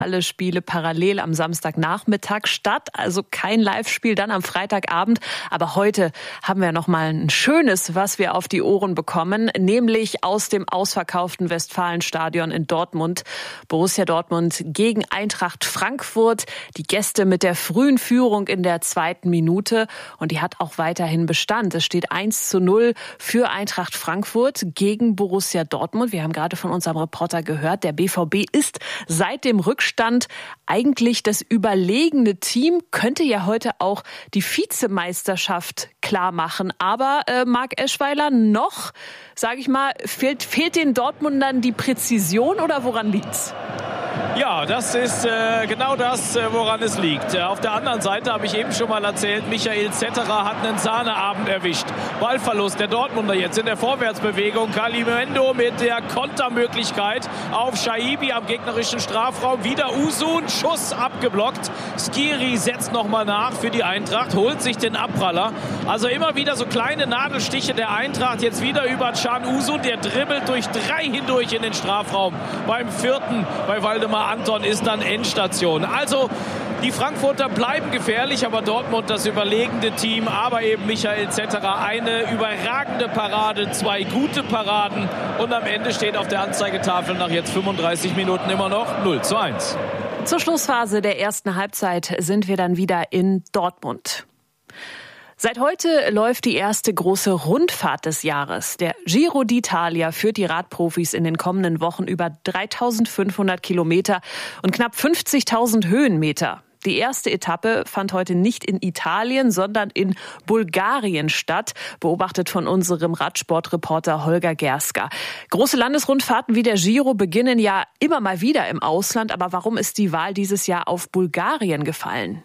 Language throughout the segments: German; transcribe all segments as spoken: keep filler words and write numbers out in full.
alle Spiele parallel am Samstagnachmittag statt, also kein Live-Spiel dann am Freitagabend. Aber heute haben wir noch mal ein schönes, was wir auf die Ohren bekommen, nämlich aus dem ausverkauften Westfalenstadion in Dortmund. Borussia Dortmund gegen Eintracht Frankfurt. Die Gäste mit der frühen Führung in der zweiten Minute und die hat auch weiterhin Bestand. Es steht eins zu null für Eintracht Frankfurt gegen Borussia Dortmund. Wir haben gerade von unserem Reporter gehört, der B V B ist seit dem Rückstand eigentlich das überlegene Team, könnte ja heute auch die Vizemeisterschaft klar machen. Aber äh, Marc Eschweiler, noch, sage ich mal, fehlt, fehlt den Dortmundern die Präzision oder woran liegt's? Ja, das ist äh, genau das, äh, woran es liegt. Äh, auf der anderen Seite habe ich eben schon mal erzählt, Michael Zetterer hat einen Sahneabend erwischt. Ballverlust der Dortmunder jetzt in der Vorwärtsbewegung. Kalimendo mit der Kontermöglichkeit auf Shaibi am gegnerischen Strafraum. Wieder Usun, Schuss abgeblockt. Skiri setzt nochmal nach für die Eintracht, holt sich den Abpraller. Also immer wieder so kleine Nadelstiche der Eintracht. Jetzt wieder über Can Usun, der dribbelt durch drei hindurch in den Strafraum. Beim vierten, bei Waldemar Anton ist dann Endstation. Also die Frankfurter bleiben gefährlich, aber Dortmund das überlegende Team. Aber eben Michael Zetterer, eine überragende Parade, zwei gute Paraden. Und am Ende steht auf der Anzeigetafel nach jetzt fünfunddreißig Minuten immer noch null zu eins. Zur Schlussphase der ersten Halbzeit sind wir dann wieder in Dortmund. Seit heute läuft die erste große Rundfahrt des Jahres. Der Giro d'Italia führt die Radprofis in den kommenden Wochen über dreitausendfünfhundert Kilometer und knapp fünfzigtausend Höhenmeter. Die erste Etappe fand heute nicht in Italien, sondern in Bulgarien statt, beobachtet von unserem Radsportreporter Holger Gerska. Große Landesrundfahrten wie der Giro beginnen ja immer mal wieder im Ausland, aber warum ist die Wahl dieses Jahr auf Bulgarien gefallen?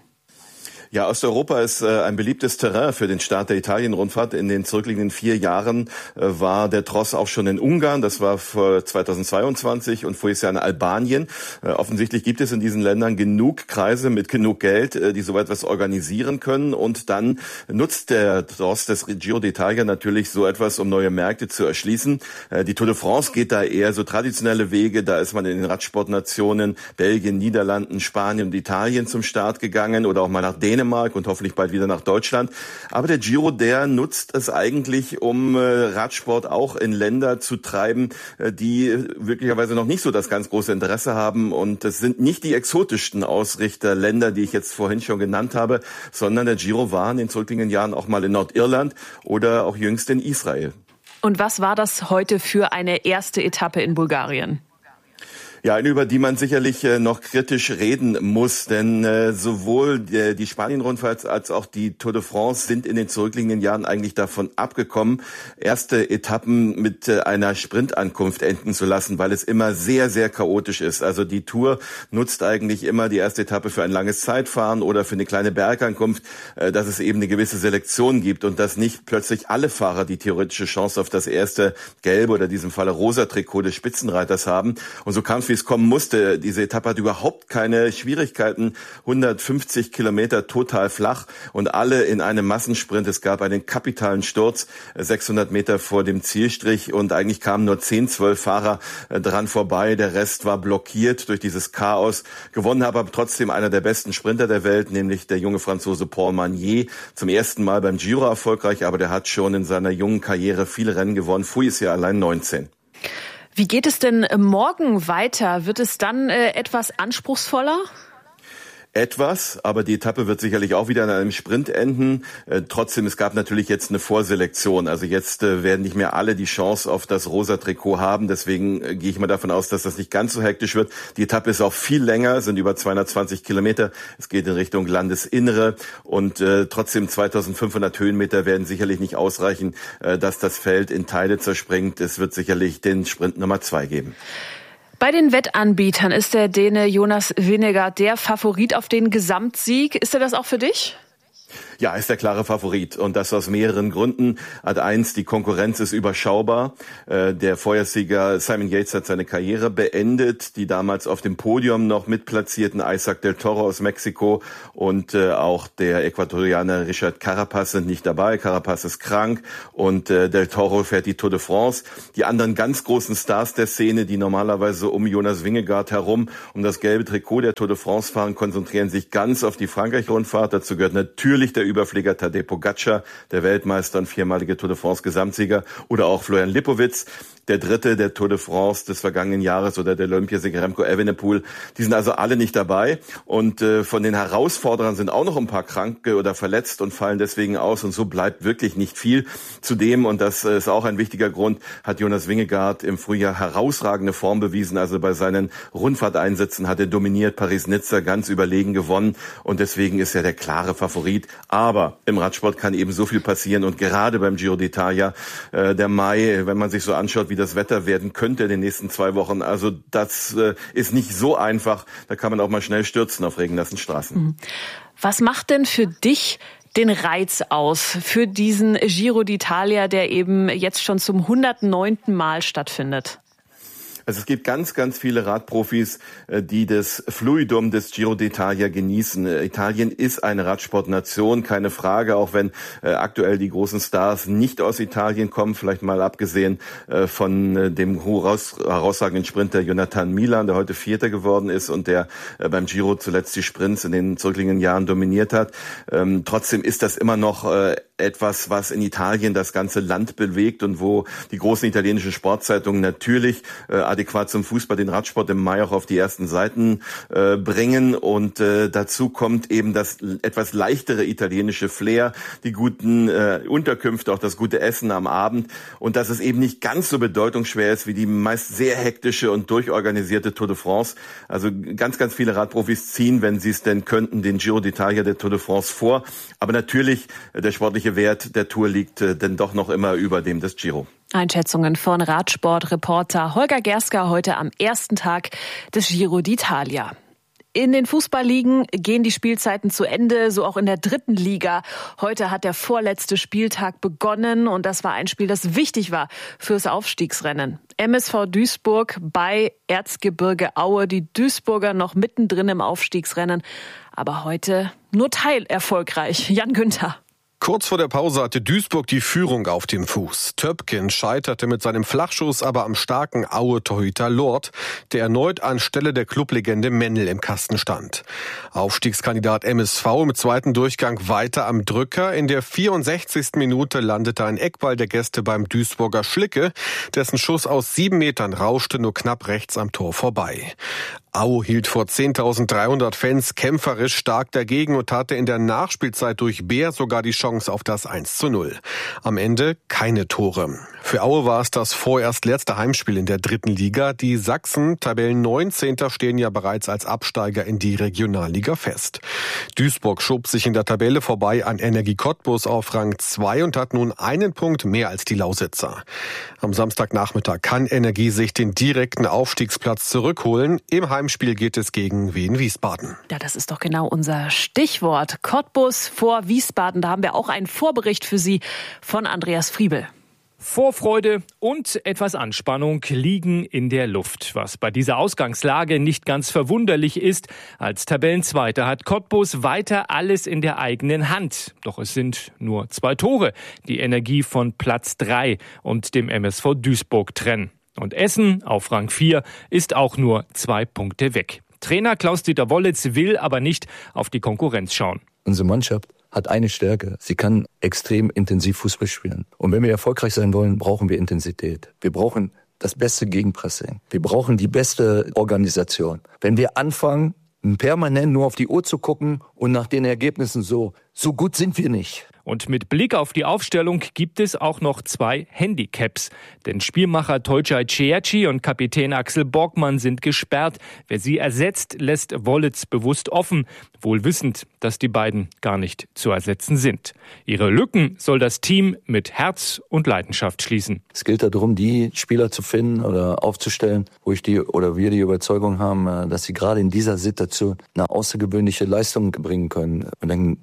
Ja, Osteuropa ist äh, ein beliebtes Terrain für den Start der Italien-Rundfahrt. In den zurückliegenden vier Jahren äh, war der Tross auch schon in Ungarn. Das war für zweitausendzweiundzwanzig und voriges Jahr in Albanien. Äh, offensichtlich gibt es in diesen Ländern genug Kreise mit genug Geld, äh, die so etwas organisieren können. Und dann nutzt der Tross des Giro d'Italia natürlich so etwas, um neue Märkte zu erschließen. Äh, die Tour de France geht da eher so traditionelle Wege. Da ist man in den Radsportnationen Belgien, Niederlanden, Spanien und Italien zum Start gegangen oder auch mal nach Dänemark. Dänemark und hoffentlich bald wieder nach Deutschland. Aber der Giro, der nutzt es eigentlich, um äh, Radsport auch in Länder zu treiben, äh, die wirklicherweise noch nicht so das ganz große Interesse haben. Und es sind nicht die exotischsten Ausrichterländer, die ich jetzt vorhin schon genannt habe, sondern der Giro war in den zurückliegenden Jahren auch mal in Nordirland oder auch jüngst in Israel. Und was war das heute für eine erste Etappe in Bulgarien? Ja, eine, über die man sicherlich äh, noch kritisch reden muss, denn äh, sowohl die, die Spanien-Rundfahrt als auch die Tour de France sind in den zurückliegenden Jahren eigentlich davon abgekommen, erste Etappen mit äh, einer Sprintankunft enden zu lassen, weil es immer sehr, sehr chaotisch ist. Also die Tour nutzt eigentlich immer die erste Etappe für ein langes Zeitfahren oder für eine kleine Bergankunft, äh, dass es eben eine gewisse Selektion gibt und dass nicht plötzlich alle Fahrer die theoretische Chance auf das erste gelbe oder in diesem Falle rosa Trikot des Spitzenreiters haben. Und so kam es, wie es kommen musste. Diese Etappe hat überhaupt keine Schwierigkeiten. hundertfünfzig Kilometer total flach und alle in einem Massensprint. Es gab einen kapitalen Sturz, sechshundert Meter vor dem Zielstrich und eigentlich kamen nur zehn, zwölf Fahrer dran vorbei. Der Rest war blockiert durch dieses Chaos. Gewonnen hat aber trotzdem einer der besten Sprinter der Welt, nämlich der junge Franzose Paul Magnier. Zum ersten Mal beim Giro erfolgreich, aber der hat schon in seiner jungen Karriere viele Rennen gewonnen. Voriges Jahr allein neunzehn. Wie geht es denn morgen weiter? Wird es dann äh, etwas anspruchsvoller? Etwas, aber die Etappe wird sicherlich auch wieder in einem Sprint enden. Äh, trotzdem, es gab natürlich jetzt eine Vorselektion. Also jetzt äh, werden nicht mehr alle die Chance auf das rosa Trikot haben. Deswegen äh, gehe ich mal davon aus, dass das nicht ganz so hektisch wird. Die Etappe ist auch viel länger, sind über zweihundertzwanzig Kilometer. Es geht in Richtung Landesinnere und äh, trotzdem zweitausendfünfhundert Höhenmeter werden sicherlich nicht ausreichen, äh, dass das Feld in Teile zerspringt. Es wird sicherlich den Sprint Nummer zwei geben. Bei den Wettanbietern ist der Däne Jonas Vingegaard der Favorit auf den Gesamtsieg. Ist er das auch für dich? Ja, ist der klare Favorit und das aus mehreren Gründen. Ad eins, die Konkurrenz ist überschaubar. Der Vorjahressieger Simon Yates hat seine Karriere beendet. Die damals auf dem Podium noch mitplatzierten Isaac del Toro aus Mexiko und auch der Äquatorianer Richard Carapaz sind nicht dabei. Carapaz ist krank und del Toro fährt die Tour de France. Die anderen ganz großen Stars der Szene, die normalerweise um Jonas Vingegaard herum um das gelbe Trikot der Tour de France fahren, konzentrieren sich ganz auf die Frankreich-Rundfahrt. Dazu gehört natürlich der Überflieger Tadej Pogačar, der Weltmeister und viermalige Tour de France Gesamtsieger, oder auch Florian Lipowitz, der Dritte der Tour de France des vergangenen Jahres, oder der Olympiasieger Remco Evenepoel. Die sind also alle nicht dabei und äh, von den Herausforderern sind auch noch ein paar Kranke oder verletzt und fallen deswegen aus und so bleibt wirklich nicht viel. Zudem, und das ist auch ein wichtiger Grund, hat Jonas Vingegaard im Frühjahr herausragende Form bewiesen. Also bei seinen Rundfahrteinsätzen hat er dominiert, Paris-Nizza ganz überlegen gewonnen und deswegen ist er der klare Favorit. Aber im Radsport kann eben so viel passieren und gerade beim Giro d'Italia, äh, der Mai, wenn man sich so anschaut, wie das Wetter werden könnte in den nächsten zwei Wochen, also das äh, ist nicht so einfach. Da kann man auch mal schnell stürzen auf regennassen Straßen. Was macht denn für dich den Reiz aus für diesen Giro d'Italia, der eben jetzt schon zum hundertneunten Mal stattfindet? Also es gibt ganz, ganz viele Radprofis, die das Fluidum des Giro d'Italia genießen. Italien ist eine Radsportnation, keine Frage, auch wenn äh, aktuell die großen Stars nicht aus Italien kommen, vielleicht mal abgesehen äh, von äh, dem heraus, herausragenden Sprinter Jonathan Milan, der heute Vierter geworden ist und der äh, beim Giro zuletzt die Sprints in den zurückliegenden Jahren dominiert hat. Ähm, trotzdem ist das immer noch äh, etwas, was in Italien das ganze Land bewegt und wo die großen italienischen Sportzeitungen natürlich äh, adäquat zum Fußball den Radsport im Mai auch auf die ersten Seiten äh, bringen. Und äh, dazu kommt eben das etwas leichtere italienische Flair, die guten äh, Unterkünfte, auch das gute Essen am Abend. Und dass es eben nicht ganz so bedeutungsschwer ist wie die meist sehr hektische und durchorganisierte Tour de France. Also ganz, ganz viele Radprofis ziehen, wenn sie es denn könnten, den Giro d'Italia der Tour de France vor. Aber natürlich, äh, der sportliche Wert der Tour liegt äh, denn doch noch immer über dem des Giro. Einschätzungen von Radsportreporter Holger Gerska heute am ersten Tag des Giro d'Italia. In den Fußballligen gehen die Spielzeiten zu Ende, so auch in der dritten Liga. Heute hat der vorletzte Spieltag begonnen und das war ein Spiel, das wichtig war fürs Aufstiegsrennen. M S V Duisburg bei Erzgebirge Aue, die Duisburger noch mittendrin im Aufstiegsrennen, aber heute nur teilerfolgreich. Jan Günther. Kurz vor der Pause hatte Duisburg die Führung auf dem Fuß. Töpken scheiterte mit seinem Flachschuss aber am starken Aue-Torhüter Lord, der erneut anstelle der Clublegende Mennel im Kasten stand. Aufstiegskandidat M S V im zweiten Durchgang weiter am Drücker. In der vierundsechzigsten Minute landete ein Eckball der Gäste beim Duisburger Schlicke. Dessen Schuss aus sieben Metern rauschte nur knapp rechts am Tor vorbei. Aue hielt vor zehntausenddreihundert Fans kämpferisch stark dagegen und hatte in der Nachspielzeit durch Beer sogar die Chance auf das eins zu null. Am Ende keine Tore. Für Aue war es das vorerst letzte Heimspiel in der dritten Liga. Die Sachsen, Tabellen neunzehnter, stehen ja bereits als Absteiger in die Regionalliga fest. Duisburg schob sich in der Tabelle vorbei an Energie Cottbus auf Rang zwei und hat nun einen Punkt mehr als die Lausitzer. Am Samstagnachmittag kann Energie sich den direkten Aufstiegsplatz zurückholen. Im Heimspiel geht es gegen Wien Wiesbaden. Ja, das ist doch genau unser Stichwort. Cottbus vor Wiesbaden. Da haben wir auch einen Vorbericht für Sie von Andreas Friebel. Vorfreude und etwas Anspannung liegen in der Luft. Was bei dieser Ausgangslage nicht ganz verwunderlich ist. Als Tabellenzweiter hat Cottbus weiter alles in der eigenen Hand. Doch es sind nur zwei Tore, die Energie von Platz drei und dem M S V Duisburg trennen. Und Essen auf Rang vier ist auch nur zwei Punkte weg. Trainer Klaus-Dieter Wollitz will aber nicht auf die Konkurrenz schauen. Unsere Mannschaft hat eine Stärke. Sie kann extrem intensiv Fußball spielen. Und wenn wir erfolgreich sein wollen, brauchen wir Intensität. Wir brauchen das beste Gegenpressing. Wir brauchen die beste Organisation. Wenn wir anfangen, permanent nur auf die Uhr zu gucken und nach den Ergebnissen so, so gut sind wir nicht. Und mit Blick auf die Aufstellung gibt es auch noch zwei Handicaps. Denn Spielmacher Tolcay Cerci und Kapitän Axel Borgmann sind gesperrt. Wer sie ersetzt, lässt Wollitz bewusst offen, wohl wissend, dass die beiden gar nicht zu ersetzen sind. Ihre Lücken soll das Team mit Herz und Leidenschaft schließen. Es gilt darum, die Spieler zu finden oder aufzustellen, wo ich die oder wir die Überzeugung haben, dass sie gerade in dieser Situation eine außergewöhnliche Leistung bringen können. Und dann ist es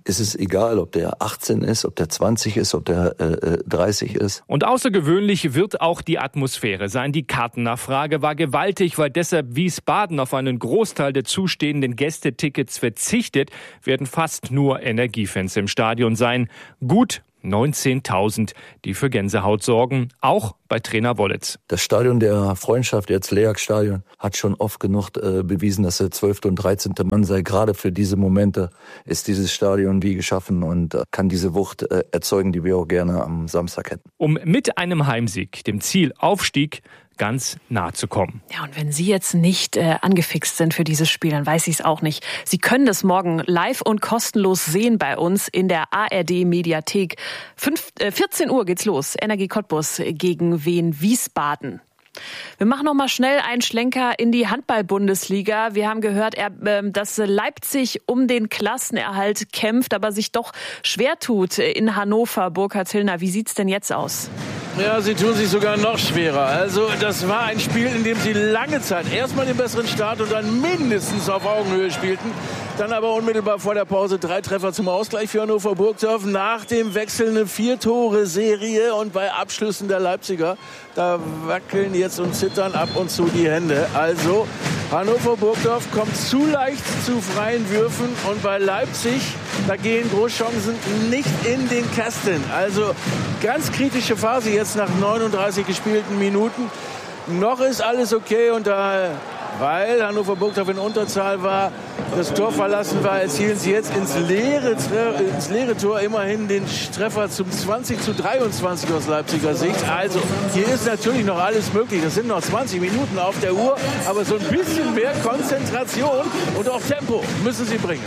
egal, ob der achtzehn ist, ob der zwanzig ist, ob der äh, dreißig ist. Und außergewöhnlich wird auch die Atmosphäre sein. Die Kartennachfrage war gewaltig, weil deshalb Wiesbaden auf einen Großteil der zustehenden Gästetickets verzichtet, werden fast nur Energiefans im Stadion sein. Gut neunzehntausend, die für Gänsehaut sorgen, auch bei Trainer Wollitz. Das Stadion der Freundschaft, jetzt Leak-Stadion, hat schon oft genug äh, bewiesen, dass der zwölfte und dreizehnte Mann sei. Gerade für diese Momente ist dieses Stadion wie geschaffen und äh, kann diese Wucht äh, erzeugen, die wir auch gerne am Samstag hätten. Um mit einem Heimsieg, dem Ziel Aufstieg, ganz nah zu kommen. Ja, und wenn Sie jetzt nicht äh, angefixt sind für dieses Spiel, dann weiß ich es auch nicht. Sie können das morgen live und kostenlos sehen bei uns in der A R D-Mediathek. Fünf, äh, vierzehn Uhr geht's los. Energie Cottbus gegen Wien Wiesbaden. Wir machen noch mal schnell einen Schlenker in die Handball-Bundesliga. Wir haben gehört, dass Leipzig um den Klassenerhalt kämpft, aber sich doch schwer tut in Hannover. Burkhard Hillner, wie sieht's denn jetzt aus? Ja, sie tun sich sogar noch schwerer. Also das war ein Spiel, in dem sie lange Zeit erstmal den besseren Start und dann mindestens auf Augenhöhe spielten. Dann aber unmittelbar vor der Pause drei Treffer zum Ausgleich für Hannover Burgdorf. Nach dem Wechsel eine Vier-Tore-Serie und bei Abschlüssen der Leipziger, da wackeln jetzt und zittern ab und zu die Hände. Also Hannover Burgdorf kommt zu leicht zu freien Würfen und bei Leipzig, da gehen Großchancen nicht in den Kasten. Also ganz kritische Phase jetzt nach neununddreißig gespielten Minuten. Noch ist alles okay und da, weil Hannover Burgdorf in Unterzahl war, das Tor verlassen war, erzielen sie jetzt ins leere, ins leere Tor immerhin den Treffer zum zwanzig zu dreiundzwanzig aus Leipziger Sicht. Also hier ist natürlich noch alles möglich. Das sind noch zwanzig Minuten auf der Uhr, aber so ein bisschen mehr Konzentration und auch Tempo müssen sie bringen.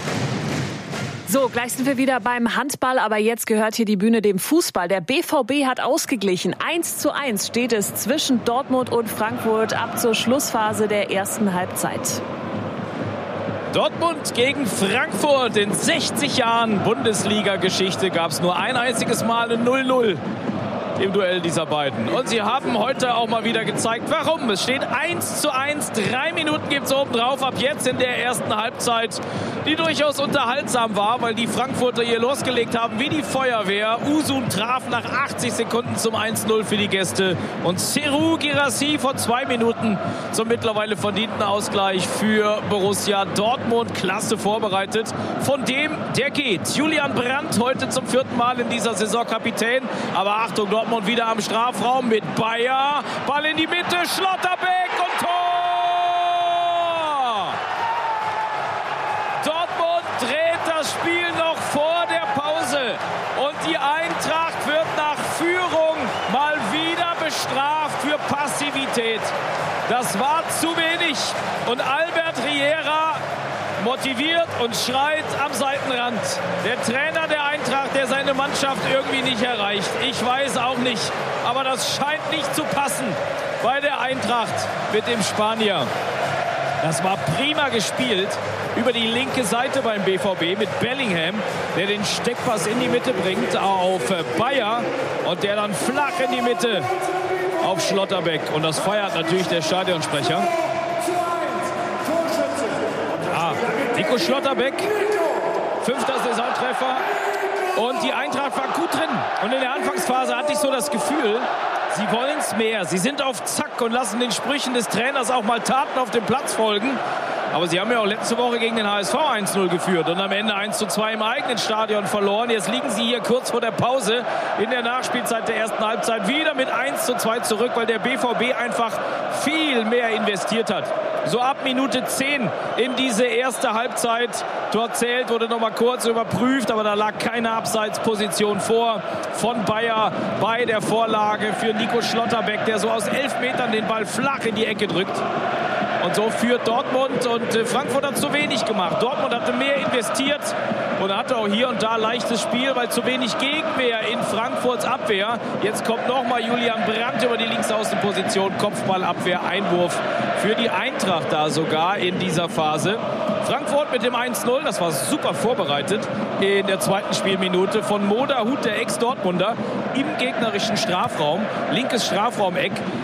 So, gleich sind wir wieder beim Handball, aber jetzt gehört hier die Bühne dem Fußball. Der B V B hat ausgeglichen. eins zu eins steht es zwischen Dortmund und Frankfurt ab zur Schlussphase der ersten Halbzeit. Dortmund gegen Frankfurt. In sechzig Jahren Bundesliga-Geschichte gab es nur ein einziges Mal ein null null im Duell dieser beiden. Und sie haben heute auch mal wieder gezeigt, warum. Es steht eins zu eins. Drei Minuten gibt es oben drauf. Ab jetzt in der ersten Halbzeit, die durchaus unterhaltsam war, weil die Frankfurter hier losgelegt haben wie die Feuerwehr. Usun traf nach achtzig Sekunden zum eins null für die Gäste. Und Serhou Guirassy vor zwei Minuten zum mittlerweile verdienten Ausgleich für Borussia Dortmund. Klasse vorbereitet. Von dem, der geht. Julian Brandt heute zum vierten Mal in dieser Saison Kapitän. Aber Achtung, Dortmund Dortmund wieder am Strafraum mit Bayer. Ball in die Mitte, Schlotterbeck und Tor! Dortmund dreht das Spiel noch vor der Pause. Und die Eintracht wird nach Führung mal wieder bestraft für Passivität. Das war zu wenig. Und Albert Riera motiviert und schreit am Seitenrand. Der Trainer der Eintracht, der seine Mannschaft irgendwie nicht erreicht. Ich weiß auch nicht, aber das scheint nicht zu passen bei der Eintracht mit dem Spanier. Das war prima gespielt über die linke Seite beim B V B mit Bellingham, der den Steckpass in die Mitte bringt auf Bayer und der dann flach in die Mitte auf Schlotterbeck. Und das feiert natürlich der Stadionsprecher. Nico Schlotterbeck, fünfter Saisontreffer und die Eintracht war gut drin. Und in der Anfangsphase hatte ich so das Gefühl, sie wollen es mehr. Sie sind auf Zack und lassen den Sprüchen des Trainers auch mal Taten auf dem Platz folgen. Aber sie haben ja auch letzte Woche gegen den H S V eins null geführt und am Ende eins zu zwei im eigenen Stadion verloren. Jetzt liegen sie hier kurz vor der Pause in der Nachspielzeit der ersten Halbzeit wieder mit eins zu zwei zurück, weil der B V B einfach viel mehr investiert hat. So ab Minute zehn in diese erste Halbzeit. Tor zählt, wurde noch mal kurz überprüft, aber da lag keine Abseitsposition vor von Bayer bei der Vorlage für Nico Schlotterbeck, der so aus elf Metern den Ball flach in die Ecke drückt. Und so führt Dortmund und Frankfurt hat zu wenig gemacht. Dortmund hatte mehr investiert und hatte auch hier und da leichtes Spiel, weil zu wenig Gegenwehr in Frankfurts Abwehr. Jetzt kommt nochmal Julian Brandt über die Linksaußenposition. Kopfballabwehr, Einwurf für die Eintracht da sogar in dieser Phase. Frankfurt mit dem eins null, das war super vorbereitet in der zweiten Spielminute von Moda Hut, der Ex-Dortmunder, im gegnerischen Strafraum, linkes Strafraumeck.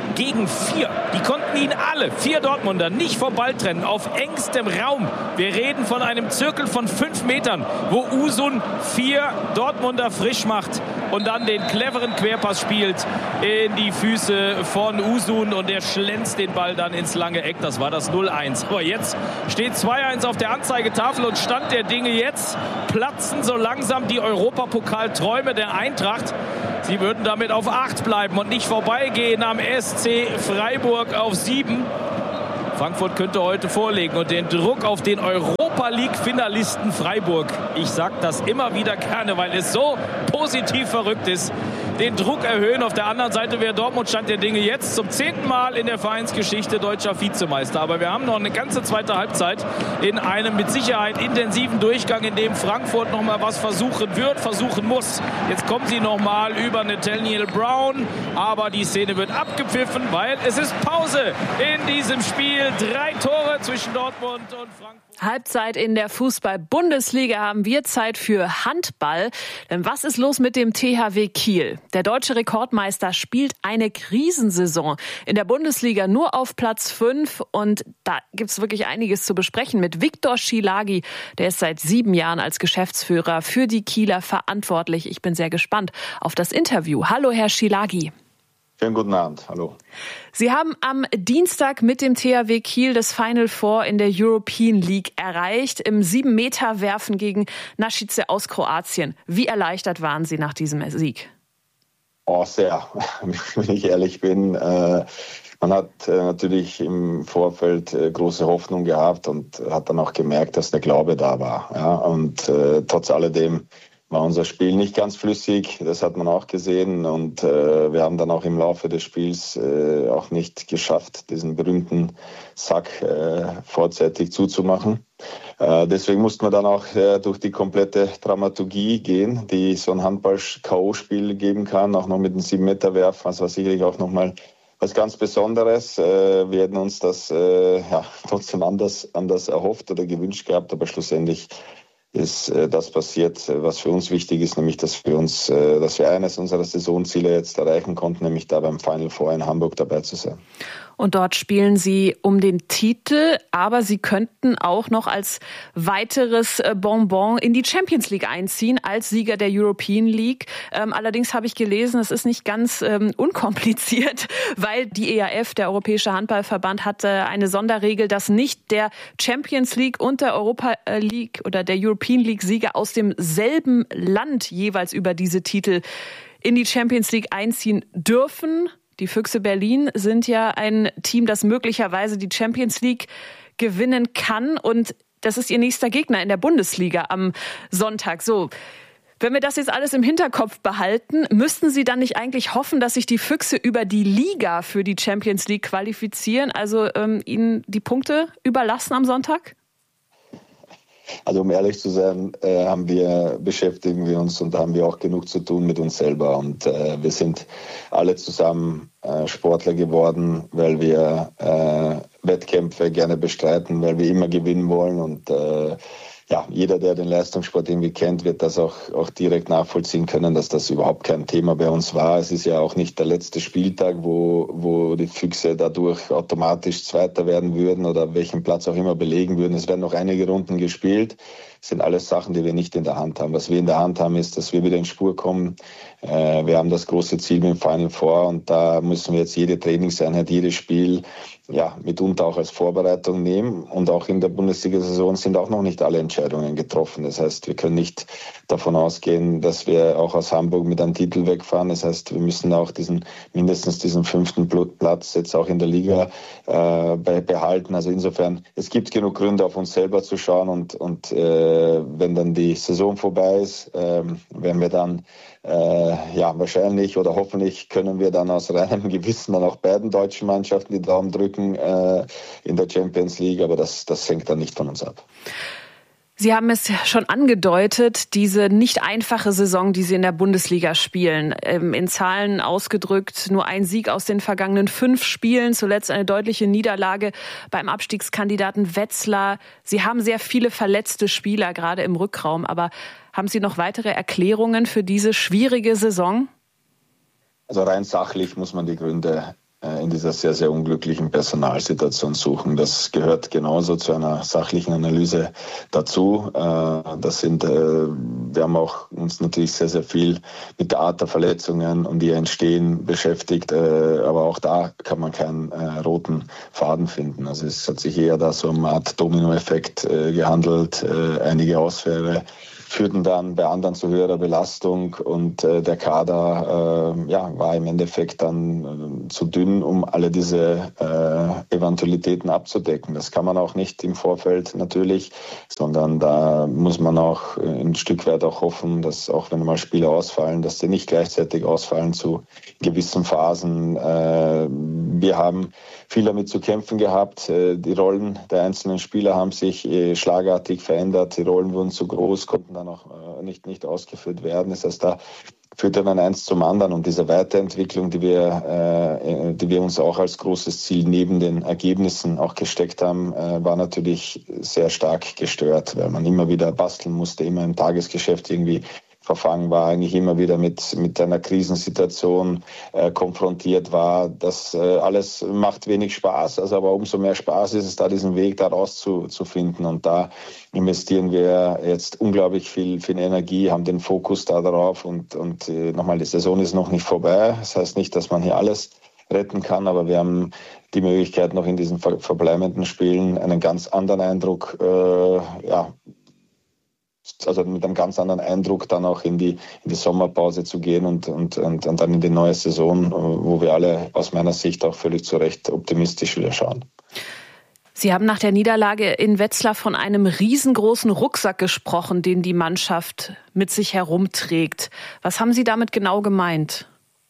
gegen vier. Die konnten ihn alle, vier Dortmunder, nicht vom Ball trennen, auf engstem Raum. Wir reden von einem Zirkel von fünf Metern, wo Uzun vier Dortmunder frisch macht und dann den cleveren Querpass spielt in die Füße von Uzun und der schlänzt den Ball dann ins lange Eck. Das war das null eins. Aber jetzt steht zwei eins auf der Anzeigetafel und Stand der Dinge jetzt platzen so langsam die Europapokalträume der Eintracht. Sie würden damit auf acht bleiben und nicht vorbeigehen am S C Freiburg auf sieben. Frankfurt könnte heute vorlegen und den Druck auf den Europa-League-Finalisten Freiburg, ich sage das immer wieder gerne, weil es so positiv verrückt ist, den Druck erhöhen. Auf der anderen Seite wäre Dortmund Stand der Dinge jetzt zum zehnten Mal in der Vereinsgeschichte deutscher Vizemeister. Aber wir haben noch eine ganze zweite Halbzeit in einem mit Sicherheit intensiven Durchgang, in dem Frankfurt noch mal was versuchen wird, versuchen muss. Jetzt kommen sie noch mal über Nathaniel Brown, aber die Szene wird abgepfiffen, weil es ist Pause in diesem Spiel. Drei Tore zwischen Dortmund und Frankfurt. Halbzeit in der Fußball-Bundesliga haben wir Zeit für Handball. Denn was ist los mit dem T H W Kiel? Der deutsche Rekordmeister spielt eine Krisensaison. In der Bundesliga nur auf Platz fünf. Und da gibt's wirklich einiges zu besprechen mit Viktor Schilágy. Der ist seit sieben Jahren als Geschäftsführer für die Kieler verantwortlich. Ich bin sehr gespannt auf das Interview. Hallo, Herr Schilágy. Schönen guten Abend, hallo. Sie haben am Dienstag mit dem T H W Kiel das Final Four in der European League erreicht, im sieben-Meter-Werfen gegen Nashice aus Kroatien. Wie erleichtert waren Sie nach diesem Sieg? Oh, sehr, wenn ich ehrlich bin. Äh, man hat äh, natürlich im Vorfeld äh, große Hoffnung gehabt und hat dann auch gemerkt, dass der Glaube da war. Ja? Und äh, trotz alledem war unser Spiel nicht ganz flüssig, das hat man auch gesehen und äh, wir haben dann auch im Laufe des Spiels äh, auch nicht geschafft, diesen berühmten Sack äh, vorzeitig zuzumachen. Äh, deswegen mussten wir dann auch äh, durch die komplette Dramaturgie gehen, die so ein Handball-K O-Spiel geben kann, auch noch mit einem sieben-Meter-Werfen, das war sicherlich auch nochmal was ganz Besonderes. Äh, wir hätten uns das äh, ja, trotzdem anders, anders erhofft oder gewünscht gehabt, aber schlussendlich ist äh, das passiert, was für uns wichtig ist, nämlich dass wir uns, äh, dass wir eines unserer Saisonziele jetzt erreichen konnten, nämlich da beim Final Four in Hamburg dabei zu sein. Und dort spielen Sie um den Titel, aber Sie könnten auch noch als weiteres Bonbon in die Champions League einziehen, als Sieger der European League. Ähm, allerdings habe ich gelesen, es ist nicht ganz ähm, unkompliziert, weil die E A F, der Europäische Handballverband, hatte eine Sonderregel, dass nicht der Champions League und der Europa League oder der European League Sieger aus demselben Land jeweils über diese Titel in die Champions League einziehen dürfen. Die Füchse Berlin sind ja ein Team, das möglicherweise die Champions League gewinnen kann. Und das ist ihr nächster Gegner in der Bundesliga am Sonntag. So, wenn wir das jetzt alles im Hinterkopf behalten, müssten Sie dann nicht eigentlich hoffen, dass sich die Füchse über die Liga für die Champions League qualifizieren? Also ähm, ihnen die Punkte überlassen am Sonntag? Also um ehrlich zu sein, äh, haben wir, beschäftigen wir uns und haben wir auch genug zu tun mit uns selber. Und äh, wir sind alle zusammen äh, Sportler geworden, weil wir äh, Wettkämpfe gerne bestreiten, weil wir immer gewinnen wollen. Und äh, ja, jeder, der den Leistungssport irgendwie kennt, wird das auch, auch direkt nachvollziehen können, dass das überhaupt kein Thema bei uns war. Es ist ja auch nicht der letzte Spieltag, wo, wo die Füchse dadurch automatisch Zweiter werden würden oder welchen Platz auch immer belegen würden. Es werden noch einige Runden gespielt. Das sind alles Sachen, die wir nicht in der Hand haben. Was wir in der Hand haben, ist, dass wir wieder in Spur kommen. Äh, wir haben das große Ziel mit dem Final Four und da müssen wir jetzt jede Trainingseinheit, jedes Spiel ja, mitunter auch als Vorbereitung nehmen. Und auch in der Bundesliga-Saison sind auch noch nicht alle Entscheidungen getroffen. Das heißt, wir können nicht davon ausgehen, dass wir auch aus Hamburg mit einem Titel wegfahren. Das heißt, wir müssen auch diesen mindestens diesen fünften Platz jetzt auch in der Liga äh, behalten. Also insofern, es gibt genug Gründe, auf uns selber zu schauen. Und, und äh, wenn dann die Saison vorbei ist, äh, werden wir dann Äh, ja, wahrscheinlich oder hoffentlich können wir dann aus reinem Gewissen dann auch beiden deutschen Mannschaften die Daumen drücken äh, in der Champions League, aber das, das hängt dann nicht von uns ab. Sie haben es schon angedeutet, diese nicht einfache Saison, die Sie in der Bundesliga spielen. In Zahlen ausgedrückt, nur ein Sieg aus den vergangenen fünf Spielen, zuletzt eine deutliche Niederlage beim Abstiegskandidaten Wetzlar. Sie haben sehr viele verletzte Spieler, gerade im Rückraum. Aber haben Sie noch weitere Erklärungen für diese schwierige Saison? Also rein sachlich muss man die Gründe in dieser sehr, sehr unglücklichen Personalsituation suchen. Das gehört genauso zu einer sachlichen Analyse dazu. Das sind, wir haben auch uns natürlich sehr, sehr viel mit der Art der Verletzungen und die entstehen beschäftigt, aber auch da kann man keinen roten Faden finden. Also es hat sich eher da so um eine Art Dominoeffekt gehandelt. Einige Ausfälle führten dann bei anderen zu höherer Belastung und äh, der Kader äh, ja, war im Endeffekt dann äh, zu dünn, um alle diese äh, Eventualitäten abzudecken. Das kann man auch nicht im Vorfeld natürlich, sondern da muss man auch äh, ein Stück weit auch hoffen, dass auch wenn mal Spieler ausfallen, dass die nicht gleichzeitig ausfallen zu gewissen Phasen. Äh, wir haben viel damit zu kämpfen gehabt. Äh, die Rollen der einzelnen Spieler haben sich äh, schlagartig verändert. Die Rollen wurden zu groß, konnten dann auch äh, nicht, nicht ausgeführt werden. Das heißt, da führte dann eins zum anderen. Und diese Weiterentwicklung, die wir, äh, die wir uns auch als großes Ziel neben den Ergebnissen auch gesteckt haben, äh, war natürlich sehr stark gestört, weil man immer wieder basteln musste, immer im Tagesgeschäft irgendwie verfangen war, eigentlich immer wieder mit, mit einer Krisensituation äh, konfrontiert war. Das äh, alles macht wenig Spaß, also aber umso mehr Spaß ist es da, diesen Weg da rauszufinden. Und da investieren wir jetzt unglaublich viel, viel Energie, haben den Fokus da drauf und, und äh, nochmal, die Saison ist noch nicht vorbei. Das heißt nicht, dass man hier alles retten kann, aber wir haben die Möglichkeit, noch in diesen ver- verbleibenden Spielen einen ganz anderen Eindruck, äh, ja, also mit einem ganz anderen Eindruck dann auch in die, in die Sommerpause zu gehen und, und, und, und dann in die neue Saison, wo wir alle aus meiner Sicht auch völlig zu Recht optimistisch wieder schauen. Sie haben nach der Niederlage in Wetzlar von einem riesengroßen Rucksack gesprochen, den die Mannschaft mit sich herumträgt. Was haben Sie damit genau gemeint?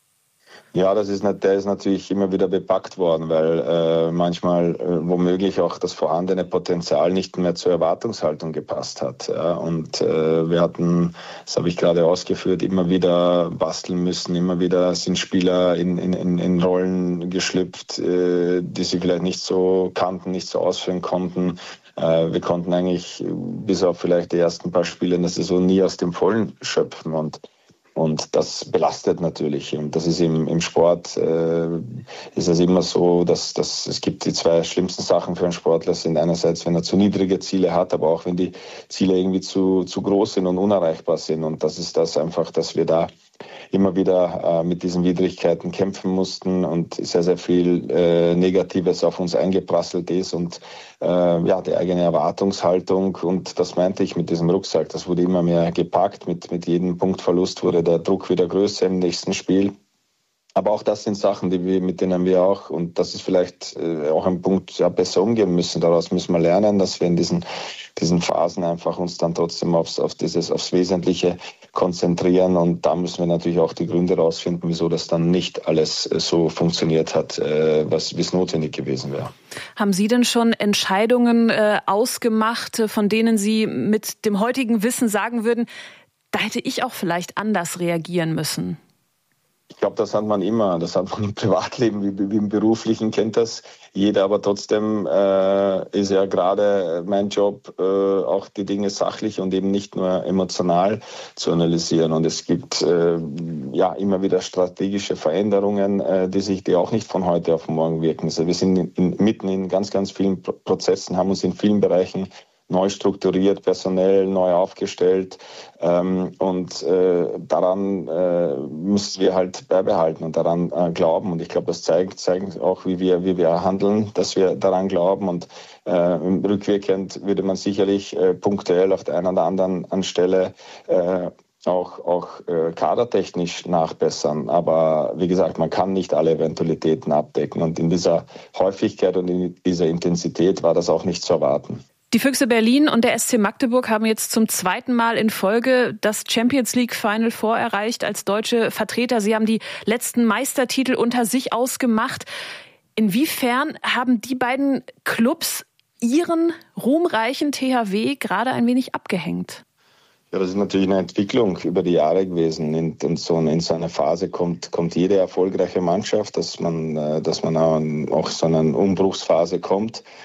Ja, das ist, der ist natürlich immer wieder bepackt worden, weil äh, manchmal äh, womöglich auch das vorhandene Potenzial nicht mehr zur Erwartungshaltung gepasst hat. Ja. Und äh, wir hatten, das habe ich gerade ausgeführt, immer wieder basteln müssen, immer wieder sind Spieler in, in, in Rollen geschlüpft, äh, die sie vielleicht nicht so kannten, nicht so ausführen konnten. Äh, wir konnten eigentlich bis auf vielleicht die ersten paar Spiele in der Saison nie aus dem Vollen schöpfen und Und das belastet natürlich. Und das ist im, im Sport, äh, ist es immer so, dass, dass es gibt die zwei schlimmsten Sachen für einen Sportler sind einerseits, wenn er zu niedrige Ziele hat, aber auch wenn die Ziele irgendwie zu, zu groß sind und unerreichbar sind. Und das ist das einfach, dass wir da immer wieder äh, mit diesen Widrigkeiten kämpfen mussten und sehr, sehr viel äh, Negatives auf uns eingeprasselt ist und äh, ja, die eigene Erwartungshaltung, und das meinte ich mit diesem Rucksack, das wurde immer mehr gepackt, mit, mit jedem Punktverlust wurde der Druck wieder größer im nächsten Spiel. Aber auch das sind Sachen, die wir, mit denen wir auch, und das ist vielleicht äh, auch ein Punkt, ja, besser umgehen müssen. Daraus müssen wir lernen, dass wir in diesen, diesen Phasen einfach uns dann trotzdem aufs, auf dieses, aufs Wesentliche konzentrieren. Und da müssen wir natürlich auch die Gründe rausfinden, wieso das dann nicht alles äh, so funktioniert hat, äh, was wie es notwendig gewesen wäre. Haben Sie denn schon Entscheidungen äh, ausgemacht, von denen Sie mit dem heutigen Wissen sagen würden, da hätte ich auch vielleicht anders reagieren müssen? Ich glaube, das hat man immer. Das hat man im Privatleben wie, wie im Beruflichen, kennt das jeder. Aber trotzdem äh, ist ja gerade mein Job, äh, auch die Dinge sachlich und eben nicht nur emotional zu analysieren. Und es gibt äh, ja immer wieder strategische Veränderungen, äh, die sich die auch nicht von heute auf morgen wirken. Also wir sind in, in, mitten in ganz, ganz vielen Prozessen, haben uns in vielen Bereichen neu strukturiert, personell neu aufgestellt, ähm, und äh, daran äh, müssen wir halt beibehalten und daran äh, glauben. Und ich glaube, das zeigt, zeigt auch, wie wir, wie wir handeln, dass wir daran glauben. Und äh, rückwirkend würde man sicherlich äh, punktuell auf der einen oder anderen Anstelle äh, auch, auch äh, kadertechnisch nachbessern. Aber wie gesagt, man kann nicht alle Eventualitäten abdecken. Und in dieser Häufigkeit und in dieser Intensität war das auch nicht zu erwarten. Die Füchse Berlin und der S C Magdeburg haben jetzt zum zweiten Mal in Folge das Champions League Final Four erreicht als deutsche Vertreter. Sie haben die letzten Meistertitel unter sich ausgemacht. Inwiefern haben die beiden Clubs ihren ruhmreichen T H W gerade ein wenig abgehängt? Ja, das ist natürlich eine Entwicklung über die Jahre gewesen. Und so in so eine Phase kommt, kommt jede erfolgreiche Mannschaft, dass man, dass man auch in so eine Umbruchsphase kommt.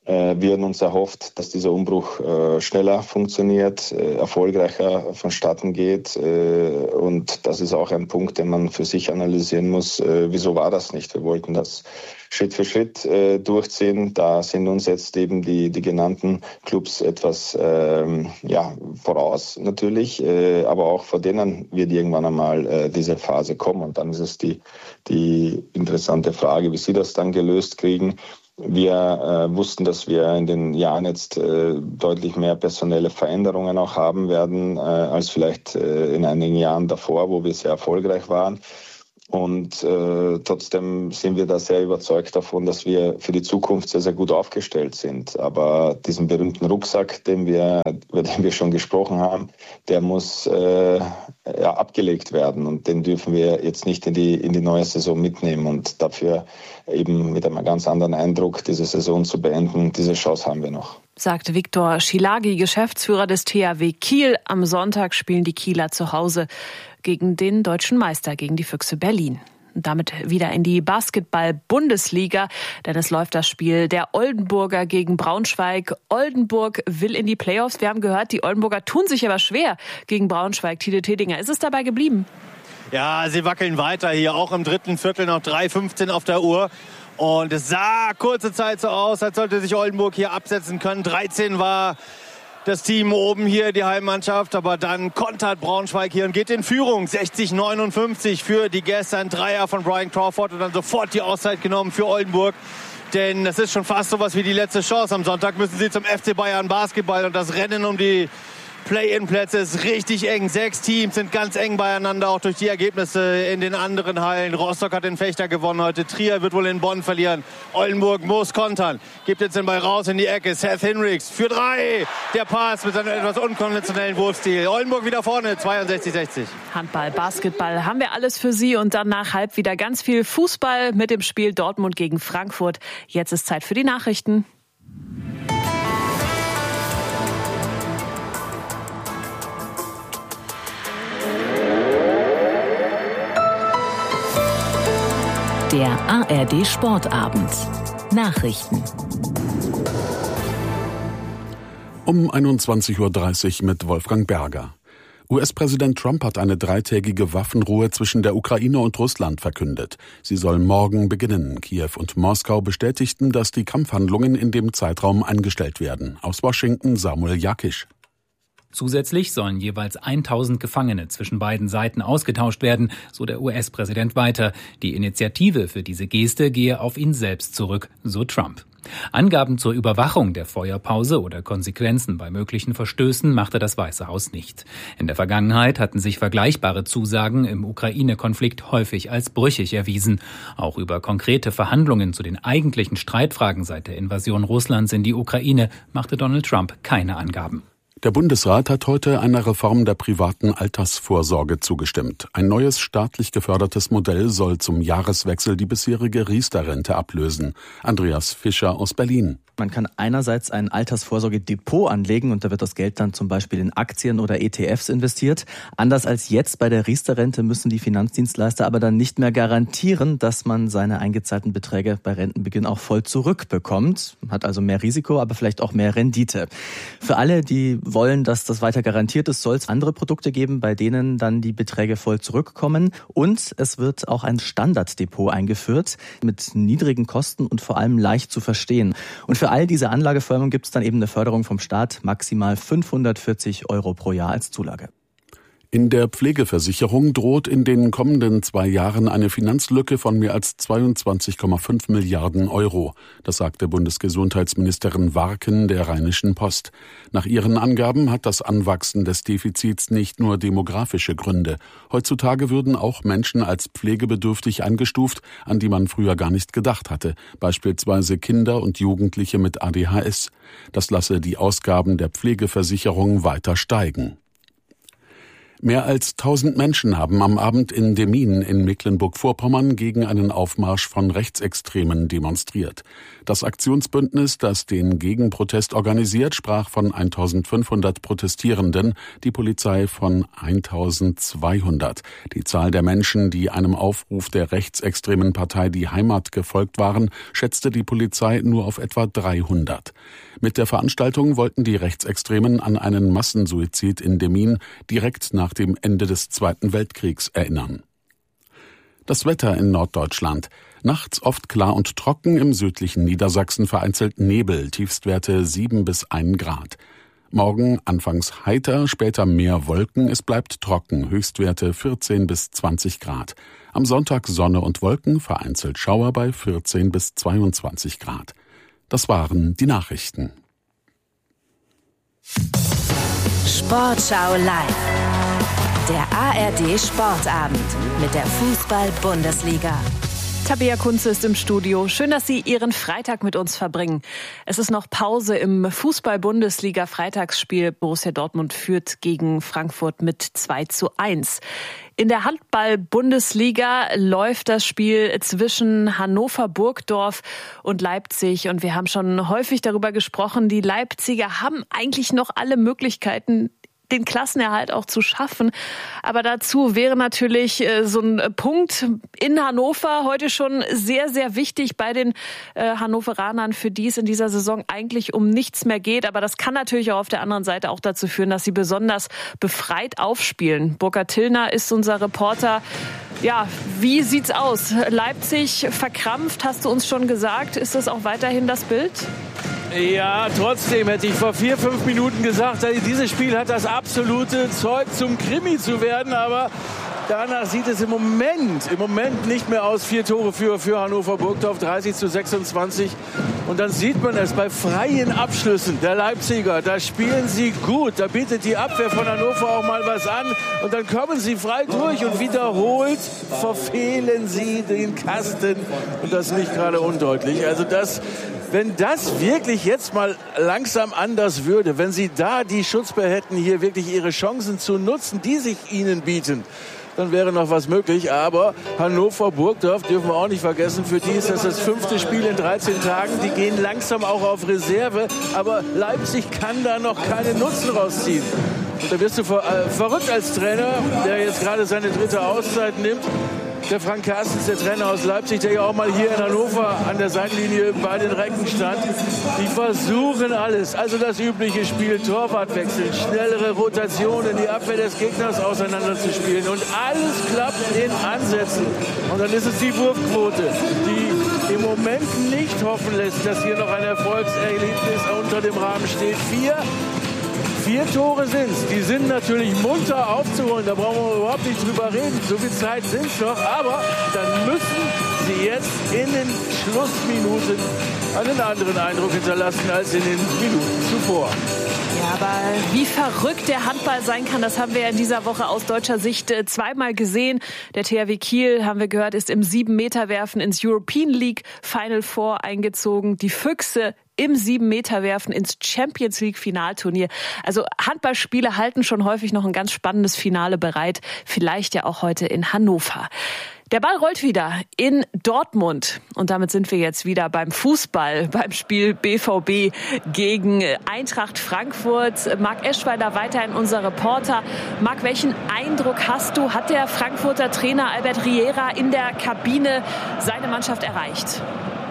Wir hatten uns erhofft, dass dieser Umbruch äh, schneller funktioniert, äh, erfolgreicher vonstatten geht. Äh, und das ist auch ein Punkt, den man für sich analysieren muss. Äh, wieso war das nicht? Wir wollten das Schritt für Schritt äh, durchziehen. Da sind uns jetzt eben die, die genannten Clubs etwas ähm, ja, voraus natürlich. Äh, aber auch vor denen wird irgendwann einmal äh, diese Phase kommen. Und dann ist es die, die interessante Frage, wie sie das dann gelöst kriegen. Wir äh, wussten, dass wir in den Jahren jetzt äh, deutlich mehr personelle Veränderungen auch haben werden, äh, als vielleicht äh, in einigen Jahren davor, wo wir sehr erfolgreich waren. Und äh, trotzdem sind wir da sehr überzeugt davon, dass wir für die Zukunft sehr, sehr gut aufgestellt sind. Aber diesen berühmten Rucksack, den wir, über den wir schon gesprochen haben, der muss äh, ja, abgelegt werden. Und den dürfen wir jetzt nicht in die, in die neue Saison mitnehmen. Und dafür eben mit einem ganz anderen Eindruck diese Saison zu beenden, diese Chance haben wir noch. Sagt Viktor Schilágy, Geschäftsführer des T H W Kiel. Am Sonntag spielen die Kieler zu Hause gegen den deutschen Meister, gegen die Füchse Berlin. Und damit wieder in die Basketball-Bundesliga, denn es läuft das Spiel der Oldenburger gegen Braunschweig. Oldenburg will in die Playoffs. Wir haben gehört, die Oldenburger tun sich aber schwer gegen Braunschweig. Tide Tedinger, ist es dabei geblieben? Ja, sie wackeln weiter hier, auch im dritten Viertel noch drei fünfzehn auf der Uhr. Und es sah kurze Zeit so aus, als sollte sich Oldenburg hier absetzen können. dreizehn war das Team oben hier, die Heimmannschaft. Aber dann kontert Braunschweig hier und geht in Führung. sechzig neunundfünfzig für die Gäste. Ein Dreier von Brian Crawford und dann sofort die Auszeit genommen für Oldenburg. Denn das ist schon fast sowas wie die letzte Chance. Am Sonntag müssen sie zum F C Bayern Basketball. Und das Rennen um die Play-in-Plätze ist richtig eng. Sechs Teams sind ganz eng beieinander, auch durch die Ergebnisse in den anderen Hallen. Rostock hat den Fechter gewonnen heute. Trier wird wohl in Bonn verlieren. Oldenburg muss kontern. Gibt jetzt den Ball raus in die Ecke. Seth Hinrichs für drei. Der Pass mit seinem etwas unkonventionellen Wurfstil. Oldenburg wieder vorne, zweiundsechzig sechzig. Handball, Basketball haben wir alles für Sie. Und dann nach halb wieder ganz viel Fußball mit dem Spiel Dortmund gegen Frankfurt. Jetzt ist Zeit für die Nachrichten. Der A R D Sportabend. Nachrichten. Um einundzwanzig Uhr dreißig mit Wolfgang Berger. U S-Präsident Trump hat eine dreitägige Waffenruhe zwischen der Ukraine und Russland verkündet. Sie soll morgen beginnen. Kiew und Moskau bestätigten, dass die Kampfhandlungen in dem Zeitraum eingestellt werden. Aus Washington Samuel Jakisch. Zusätzlich sollen jeweils tausend Gefangene zwischen beiden Seiten ausgetauscht werden, so der U S-Präsident weiter. Die Initiative für diese Geste gehe auf ihn selbst zurück, so Trump. Angaben zur Überwachung der Feuerpause oder Konsequenzen bei möglichen Verstößen machte das Weiße Haus nicht. In der Vergangenheit hatten sich vergleichbare Zusagen im Ukraine-Konflikt häufig als brüchig erwiesen. Auch über konkrete Verhandlungen zu den eigentlichen Streitfragen seit der Invasion Russlands in die Ukraine machte Donald Trump keine Angaben. Der Bundesrat hat heute einer Reform der privaten Altersvorsorge zugestimmt. Ein neues staatlich gefördertes Modell soll zum Jahreswechsel die bisherige Riester-Rente ablösen. Andreas Fischer aus Berlin. Man kann einerseits ein Altersvorsorgedepot anlegen und da wird das Geld dann zum Beispiel in Aktien oder E T Fs investiert. Anders als jetzt bei der Riester-Rente müssen die Finanzdienstleister aber dann nicht mehr garantieren, dass man seine eingezahlten Beträge bei Rentenbeginn auch voll zurückbekommt. Man hat also mehr Risiko, aber vielleicht auch mehr Rendite. Für alle, die wollen, dass das weiter garantiert ist, soll es andere Produkte geben, bei denen dann die Beträge voll zurückkommen. Und es wird auch ein Standarddepot eingeführt mit niedrigen Kosten und vor allem leicht zu verstehen. Und für all diese Anlageformen gibt es dann eben eine Förderung vom Staat, maximal fünfhundertvierzig Euro pro Jahr als Zulage. In der Pflegeversicherung droht in den kommenden zwei Jahren eine Finanzlücke von mehr als zweiundzwanzig Komma fünf Milliarden Euro. Das sagte Bundesgesundheitsministerin Warken der Rheinischen Post. Nach ihren Angaben hat das Anwachsen des Defizits nicht nur demografische Gründe. Heutzutage würden auch Menschen als pflegebedürftig eingestuft, an die man früher gar nicht gedacht hatte. Beispielsweise Kinder und Jugendliche mit A D H S. Das lasse die Ausgaben der Pflegeversicherung weiter steigen. Mehr als tausend Menschen haben am Abend in Demmin in Mecklenburg-Vorpommern gegen einen Aufmarsch von Rechtsextremen demonstriert. Das Aktionsbündnis, das den Gegenprotest organisiert, sprach von eintausendfünfhundert Protestierenden, die Polizei von eintausendzweihundert. Die Zahl der Menschen, die einem Aufruf der rechtsextremen Partei Die Heimat gefolgt waren, schätzte die Polizei nur auf etwa dreihundert. Mit der Veranstaltung wollten die Rechtsextremen an einen Massensuizid in Demmin direkt nach dem Ende des Zweiten Weltkriegs erinnern. Das Wetter in Norddeutschland. Nachts oft klar und trocken, im südlichen Niedersachsen vereinzelt Nebel, Tiefstwerte sieben bis ein Grad. Morgen anfangs heiter, später mehr Wolken, es bleibt trocken, Höchstwerte vierzehn bis zwanzig Grad. Am Sonntag Sonne und Wolken, vereinzelt Schauer bei vierzehn bis zweiundzwanzig Grad. Das waren die Nachrichten. Sportschau live. Der A R D Sportabend mit der Fußball-Bundesliga. Tabea Kunze ist im Studio. Schön, dass Sie Ihren Freitag mit uns verbringen. Es ist noch Pause im Fußball-Bundesliga-Freitagsspiel. Borussia Dortmund führt gegen Frankfurt mit zwei zu eins. In der Handball-Bundesliga läuft das Spiel zwischen Hannover-Burgdorf und Leipzig. Und wir haben schon häufig darüber gesprochen, die Leipziger haben eigentlich noch alle Möglichkeiten, den Klassenerhalt auch zu schaffen. Aber dazu wäre natürlich äh, so ein Punkt in Hannover heute schon sehr, sehr wichtig bei den äh, Hannoveranern, für die es in dieser Saison eigentlich um nichts mehr geht. Aber das kann natürlich auch auf der anderen Seite auch dazu führen, dass sie besonders befreit aufspielen. Burkhard Tillner ist unser Reporter. Ja, wie sieht's aus? Leipzig verkrampft, hast du uns schon gesagt. Ist das auch weiterhin das Bild? Ja, trotzdem hätte ich vor vier, fünf Minuten gesagt, dieses Spiel hat das absolute Zeug zum Krimi zu werden, aber danach sieht es im Moment, im Moment nicht mehr aus. Vier Tore für, für Hannover Burgdorf, dreißig zu sechsundzwanzig. Und dann sieht man es bei freien Abschlüssen der Leipziger. Da spielen sie gut, da bietet die Abwehr von Hannover auch mal was an. Und dann kommen sie frei durch und wiederholt verfehlen sie den Kasten. Und das nicht gerade undeutlich. Also das... Wenn das wirklich jetzt mal langsam anders würde, wenn sie da die Schutzwehr hätten, hier wirklich ihre Chancen zu nutzen, die sich ihnen bieten, dann wäre noch was möglich. Aber Hannover Burgdorf dürfen wir auch nicht vergessen. Für die ist das das fünfte Spiel in dreizehn Tagen. Die gehen langsam auch auf Reserve. Aber Leipzig kann da noch keinen Nutzen rausziehen. Und da wirst du ver- äh, verrückt als Trainer, der jetzt gerade seine dritte Auszeit nimmt. Der Frank Carstens, der Trainer aus Leipzig, der ja auch mal hier in Hannover an der Seitenlinie bei den Recken stand. Die versuchen alles. Also das übliche Spiel, Torwartwechsel, schnellere Rotationen, die Abwehr des Gegners auseinanderzuspielen. Und alles klappt in Ansätzen. Und dann ist es die Wurfquote, die im Moment nicht hoffen lässt, dass hier noch ein Erfolgserlebnis unter dem Rahmen steht. Vier Vier Tore sind es. Die sind natürlich munter aufzuholen. Da brauchen wir überhaupt nicht drüber reden. So viel Zeit sind es noch. Aber dann müssen sie jetzt in den Schlussminuten einen anderen Eindruck hinterlassen als in den Minuten zuvor. Ja, aber wie verrückt der Handball sein kann, das haben wir in dieser Woche aus deutscher Sicht zweimal gesehen. Der T H W Kiel, haben wir gehört, ist im sieben-Meter-Werfen ins European League Final Four eingezogen. Die Füchse im sieben-Meter-Werfen ins Champions League-Finalturnier. Also Handballspiele halten schon häufig noch ein ganz spannendes Finale bereit. Vielleicht ja auch heute in Hannover. Der Ball rollt wieder in Dortmund. Und damit sind wir jetzt wieder beim Fußball, beim Spiel B V B gegen Eintracht Frankfurt. Marc Eschweiler weiterhin unser Reporter. Marc, welchen Eindruck hast du? Hat der Frankfurter Trainer Albert Riera in der Kabine seine Mannschaft erreicht?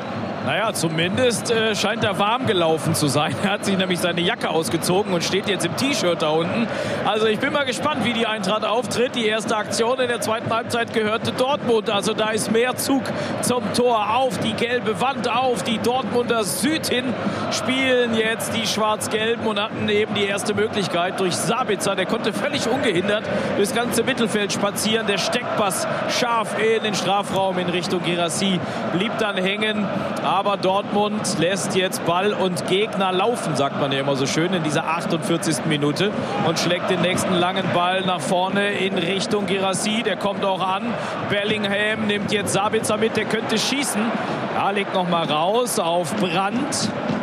Naja, zumindest äh, scheint er warm gelaufen zu sein. Er hat sich nämlich seine Jacke ausgezogen und steht jetzt im T-Shirt da unten. Also ich bin mal gespannt, wie die Eintracht auftritt. Die erste Aktion in der zweiten Halbzeit gehörte Dortmund. Also da ist mehr Zug zum Tor. Auf die gelbe Wand, auf die Dortmunder Süd hin. Spielen jetzt die Schwarz-Gelben und hatten eben die erste Möglichkeit durch Sabitzer. Der konnte völlig ungehindert durchs ganze Mittelfeld spazieren. Der Steckpass scharf in den Strafraum in Richtung Guirassy. Blieb dann hängen. Aber Dortmund lässt jetzt Ball und Gegner laufen, sagt man ja immer so schön, in dieser achtundvierzigsten Minute und schlägt den nächsten langen Ball nach vorne in Richtung Guirassy. Der kommt auch an. Bellingham nimmt jetzt Sabitzer mit, der könnte schießen. Ja, legt noch mal raus auf Brandt.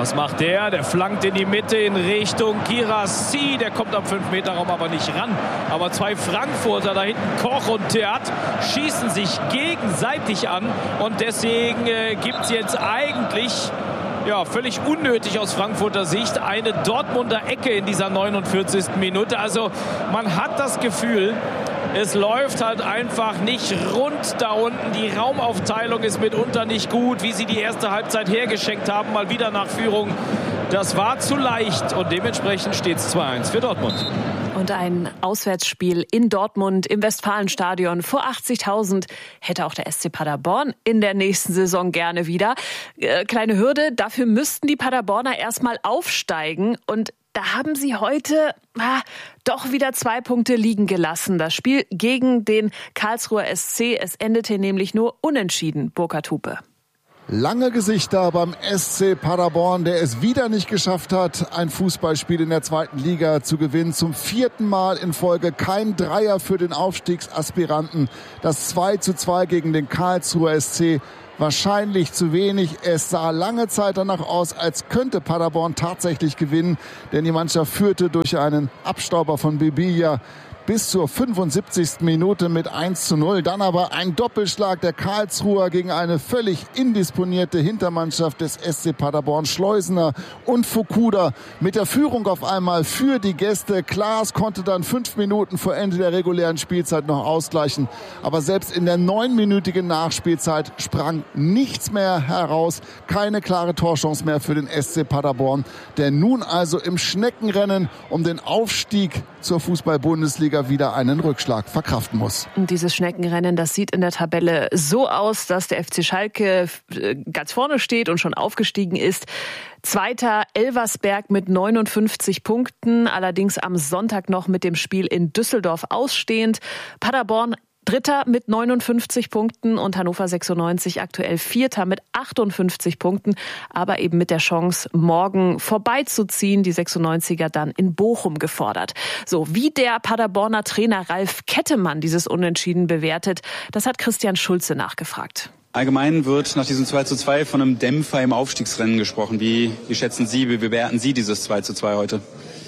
Was macht der? Der flankt in die Mitte in Richtung Girassi. Der kommt am fünf Meter Raum aber nicht ran. Aber zwei Frankfurter da hinten, Koch und Theat, schießen sich gegenseitig an. Und deswegen äh, gibt es jetzt eigentlich, ja, völlig unnötig aus Frankfurter Sicht, eine Dortmunder Ecke in dieser neunundvierzigsten Minute. Also man hat das Gefühl, es läuft halt einfach nicht rund da unten. Die Raumaufteilung ist mitunter nicht gut, wie sie die erste Halbzeit hergeschenkt haben. Mal wieder nach Führung. Das war zu leicht und dementsprechend steht es zwei eins für Dortmund. Und ein Auswärtsspiel in Dortmund im Westfalenstadion vor achtzigtausend hätte auch der S C Paderborn in der nächsten Saison gerne wieder. Äh, kleine Hürde, dafür müssten die Paderborner erstmal aufsteigen und da haben sie heute ah, doch wieder zwei Punkte liegen gelassen. Das Spiel gegen den Karlsruher S C, es endete nämlich nur unentschieden. Burkhard Hupe. Lange Gesichter beim S C Paderborn, der es wieder nicht geschafft hat, ein Fußballspiel in der zweiten Liga zu gewinnen. Zum vierten Mal in Folge kein Dreier für den Aufstiegsaspiranten. Das zwei zu zwei gegen den Karlsruher S C. Wahrscheinlich zu wenig. Es sah lange Zeit danach aus, als könnte Paderborn tatsächlich gewinnen, denn die Mannschaft führte durch einen Abstauber von Bibilla bis zur fünfundsiebzigsten Minute mit eins zu null. Dann aber ein Doppelschlag der Karlsruher gegen eine völlig indisponierte Hintermannschaft des S C Paderborn. Schleusener und Fukuda mit der Führung auf einmal für die Gäste. Klaas konnte dann fünf Minuten vor Ende der regulären Spielzeit noch ausgleichen. Aber selbst in der neunminütigen Nachspielzeit sprang nichts mehr heraus. Keine klare Torchance mehr für den S C Paderborn, der nun also im Schneckenrennen um den Aufstieg zur Fußball-Bundesliga wieder einen Rückschlag verkraften muss. Und dieses Schneckenrennen, das sieht in der Tabelle so aus, dass der F C Schalke ganz vorne steht und schon aufgestiegen ist. Zweiter Elversberg mit neunundfünfzig Punkten, allerdings am Sonntag noch mit dem Spiel in Düsseldorf ausstehend. Paderborn Dritter mit neunundfünfzig Punkten und Hannover sechsundneunzig aktuell Vierter mit achtundfünfzig Punkten, aber eben mit der Chance, morgen vorbeizuziehen. Die sechsundneunziger dann in Bochum gefordert. So, wie der Paderborner Trainer Ralf Kettemann dieses Unentschieden bewertet, das hat Christian Schulze nachgefragt. Allgemein wird nach diesem zwei zu zwei von einem Dämpfer im Aufstiegsrennen gesprochen. Wie, wie schätzen Sie, wie bewerten Sie dieses zwei zu zwei heute?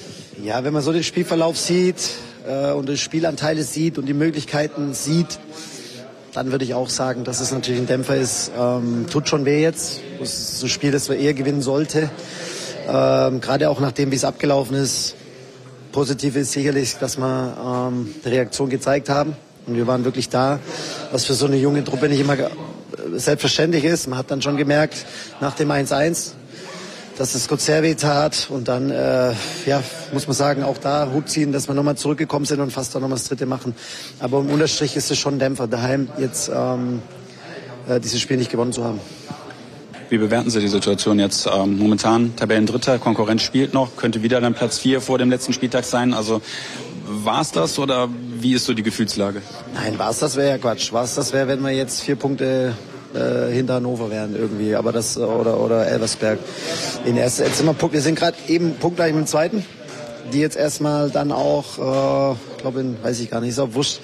Ja, wenn man so den Spielverlauf sieht äh, und die Spielanteile sieht und die Möglichkeiten sieht, dann würde ich auch sagen, dass es natürlich ein Dämpfer ist. Ähm, tut schon weh jetzt. Das ist ein Spiel, das wir eher gewinnen sollte. Ähm, gerade auch nachdem, wie es abgelaufen ist. Positiv ist sicherlich, dass wir ähm, die Reaktion gezeigt haben. Und wir waren wirklich da, was für so eine junge Truppe nicht immer selbstverständlich ist. Man hat dann schon gemerkt, nach dem eins eins, dass es kurz sehr weh tat. Und dann, äh, ja, muss man sagen, auch da Hut ziehen, dass wir nochmal zurückgekommen sind und fast auch nochmal das dritte machen. Aber im Unterstrich ist es schon ein Dämpfer, daheim jetzt ähm, äh, dieses Spiel nicht gewonnen zu haben. Wie bewerten Sie die Situation jetzt? Ähm, momentan Tabellendritter, Konkurrenz spielt noch, könnte wieder dann Platz vier vor dem letzten Spieltag sein. Also war es das oder wie ist so die Gefühlslage? Nein, war es das wäre ja Quatsch. War es das wäre, wenn wir jetzt vier Punkte äh, hinter Hannover wären irgendwie. Aber das oder oder Elversberg. In erster, jetzt sind wir Punkt. Wir sind gerade eben punktgleich mit dem Zweiten, die jetzt erstmal dann auch, äh, glaube weiß ich gar nicht, ist auch wurscht.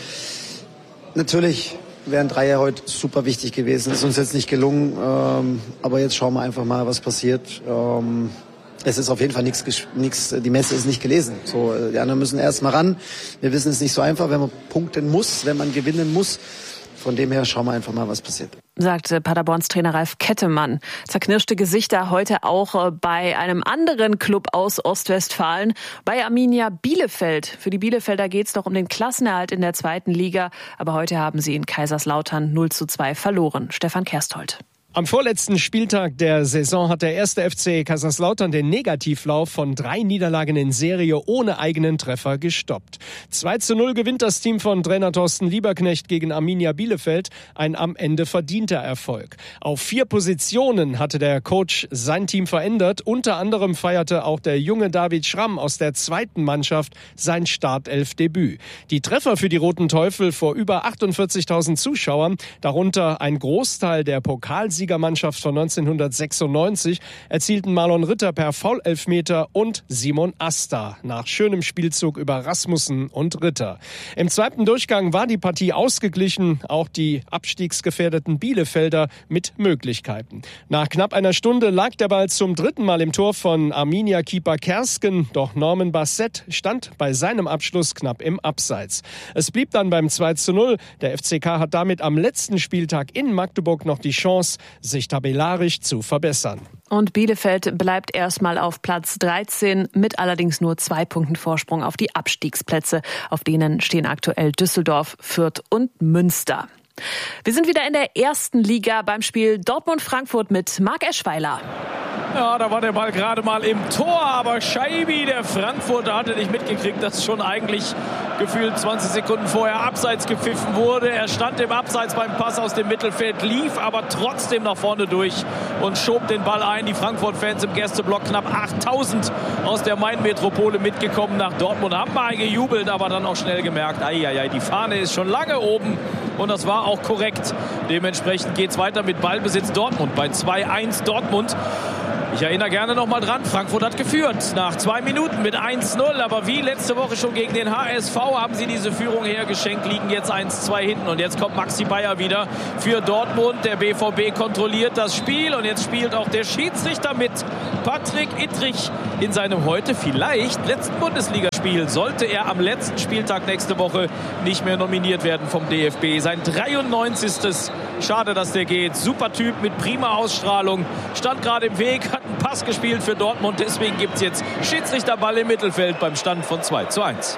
Natürlich wären Dreier heute super wichtig gewesen. Ist uns jetzt nicht gelungen, ähm, aber jetzt schauen wir einfach mal, was passiert. Ähm, es ist auf jeden Fall nichts, nichts. Die Messe ist nicht gelesen. So, die anderen müssen erst mal ran. Wir wissen, es ist nicht so einfach, wenn man punkten muss, wenn man gewinnen muss. Von dem her schauen wir einfach mal, was passiert. Sagte Paderborns Trainer Ralf Kettemann. Zerknirschte Gesichter heute auch bei einem anderen Club aus Ostwestfalen, bei Arminia Bielefeld. Für die Bielefelder geht es doch um den Klassenerhalt in der zweiten Liga. Aber heute haben sie in Kaiserslautern null zu zwei verloren. Stefan Kersthold. Am vorletzten Spieltag der Saison hat der erste F C Kaiserslautern den Negativlauf von drei Niederlagen in Serie ohne eigenen Treffer gestoppt. zwei zu null gewinnt das Team von Trainer Thorsten Lieberknecht gegen Arminia Bielefeld. Ein am Ende verdienter Erfolg. Auf vier Positionen hatte der Coach sein Team verändert. Unter anderem feierte auch der junge David Schramm aus der zweiten Mannschaft sein Startelfdebüt. Die Treffer für die Roten Teufel vor über achtundvierzigtausend Zuschauern, darunter ein Großteil der Pokalsieger Pokalsiegermannschaft von neunzehnhundertsechsundneunzig erzielten Marlon Ritter per Foulelfmeter und Simon Asta nach schönem Spielzug über Rasmussen und Ritter. Im zweiten Durchgang war die Partie ausgeglichen, auch die abstiegsgefährdeten Bielefelder mit Möglichkeiten. Nach knapp einer Stunde lag der Ball zum dritten Mal im Tor von Arminia-Keeper Kersken, doch Norman Bassett stand bei seinem Abschluss knapp im Abseits. Es blieb dann beim zwei zu null. Der F C K hat damit am letzten Spieltag in Magdeburg noch die Chance, sich tabellarisch zu verbessern. Und Bielefeld bleibt erstmal auf Platz dreizehn mit allerdings nur zwei Punkten Vorsprung auf die Abstiegsplätze. Auf denen stehen aktuell Düsseldorf, Fürth und Münster. Wir sind wieder in der ersten Liga beim Spiel Dortmund-Frankfurt mit Marc Eschweiler. Ja, da war der Ball gerade mal im Tor, aber Scheibi, der Frankfurter, hatte nicht mitgekriegt, dass schon eigentlich gefühlt zwanzig Sekunden vorher abseits gepfiffen wurde. Er stand im Abseits beim Pass aus dem Mittelfeld, lief aber trotzdem nach vorne durch und schob den Ball ein. Die Frankfurt-Fans im Gästeblock, knapp achttausend aus der Main-Metropole mitgekommen nach Dortmund, haben mal gejubelt, aber dann auch schnell gemerkt, ai, ai, ai, die Fahne ist schon lange oben und das war auch korrekt. Dementsprechend geht es weiter mit Ballbesitz Dortmund bei zwei eins Dortmund. Ich erinnere gerne noch mal dran, Frankfurt hat geführt nach zwei Minuten mit eins null, aber wie letzte Woche schon gegen den H S V haben sie diese Führung hergeschenkt, liegen jetzt eins zwei hinten und jetzt kommt Maxi Bayer wieder für Dortmund. Der B V B kontrolliert das Spiel und jetzt spielt auch der Schiedsrichter mit. Patrick Ittrich in seinem heute vielleicht letzten Bundesligaspiel sollte er am letzten Spieltag nächste Woche nicht mehr nominiert werden vom D F B. Sein dreiundneunzigstes Schade, dass der geht. Super Typ mit prima Ausstrahlung. Stand gerade im Weg, hat einen Pass gespielt für Dortmund. Deswegen gibt es jetzt Schiedsrichterball im Mittelfeld beim Stand von zwei zu eins.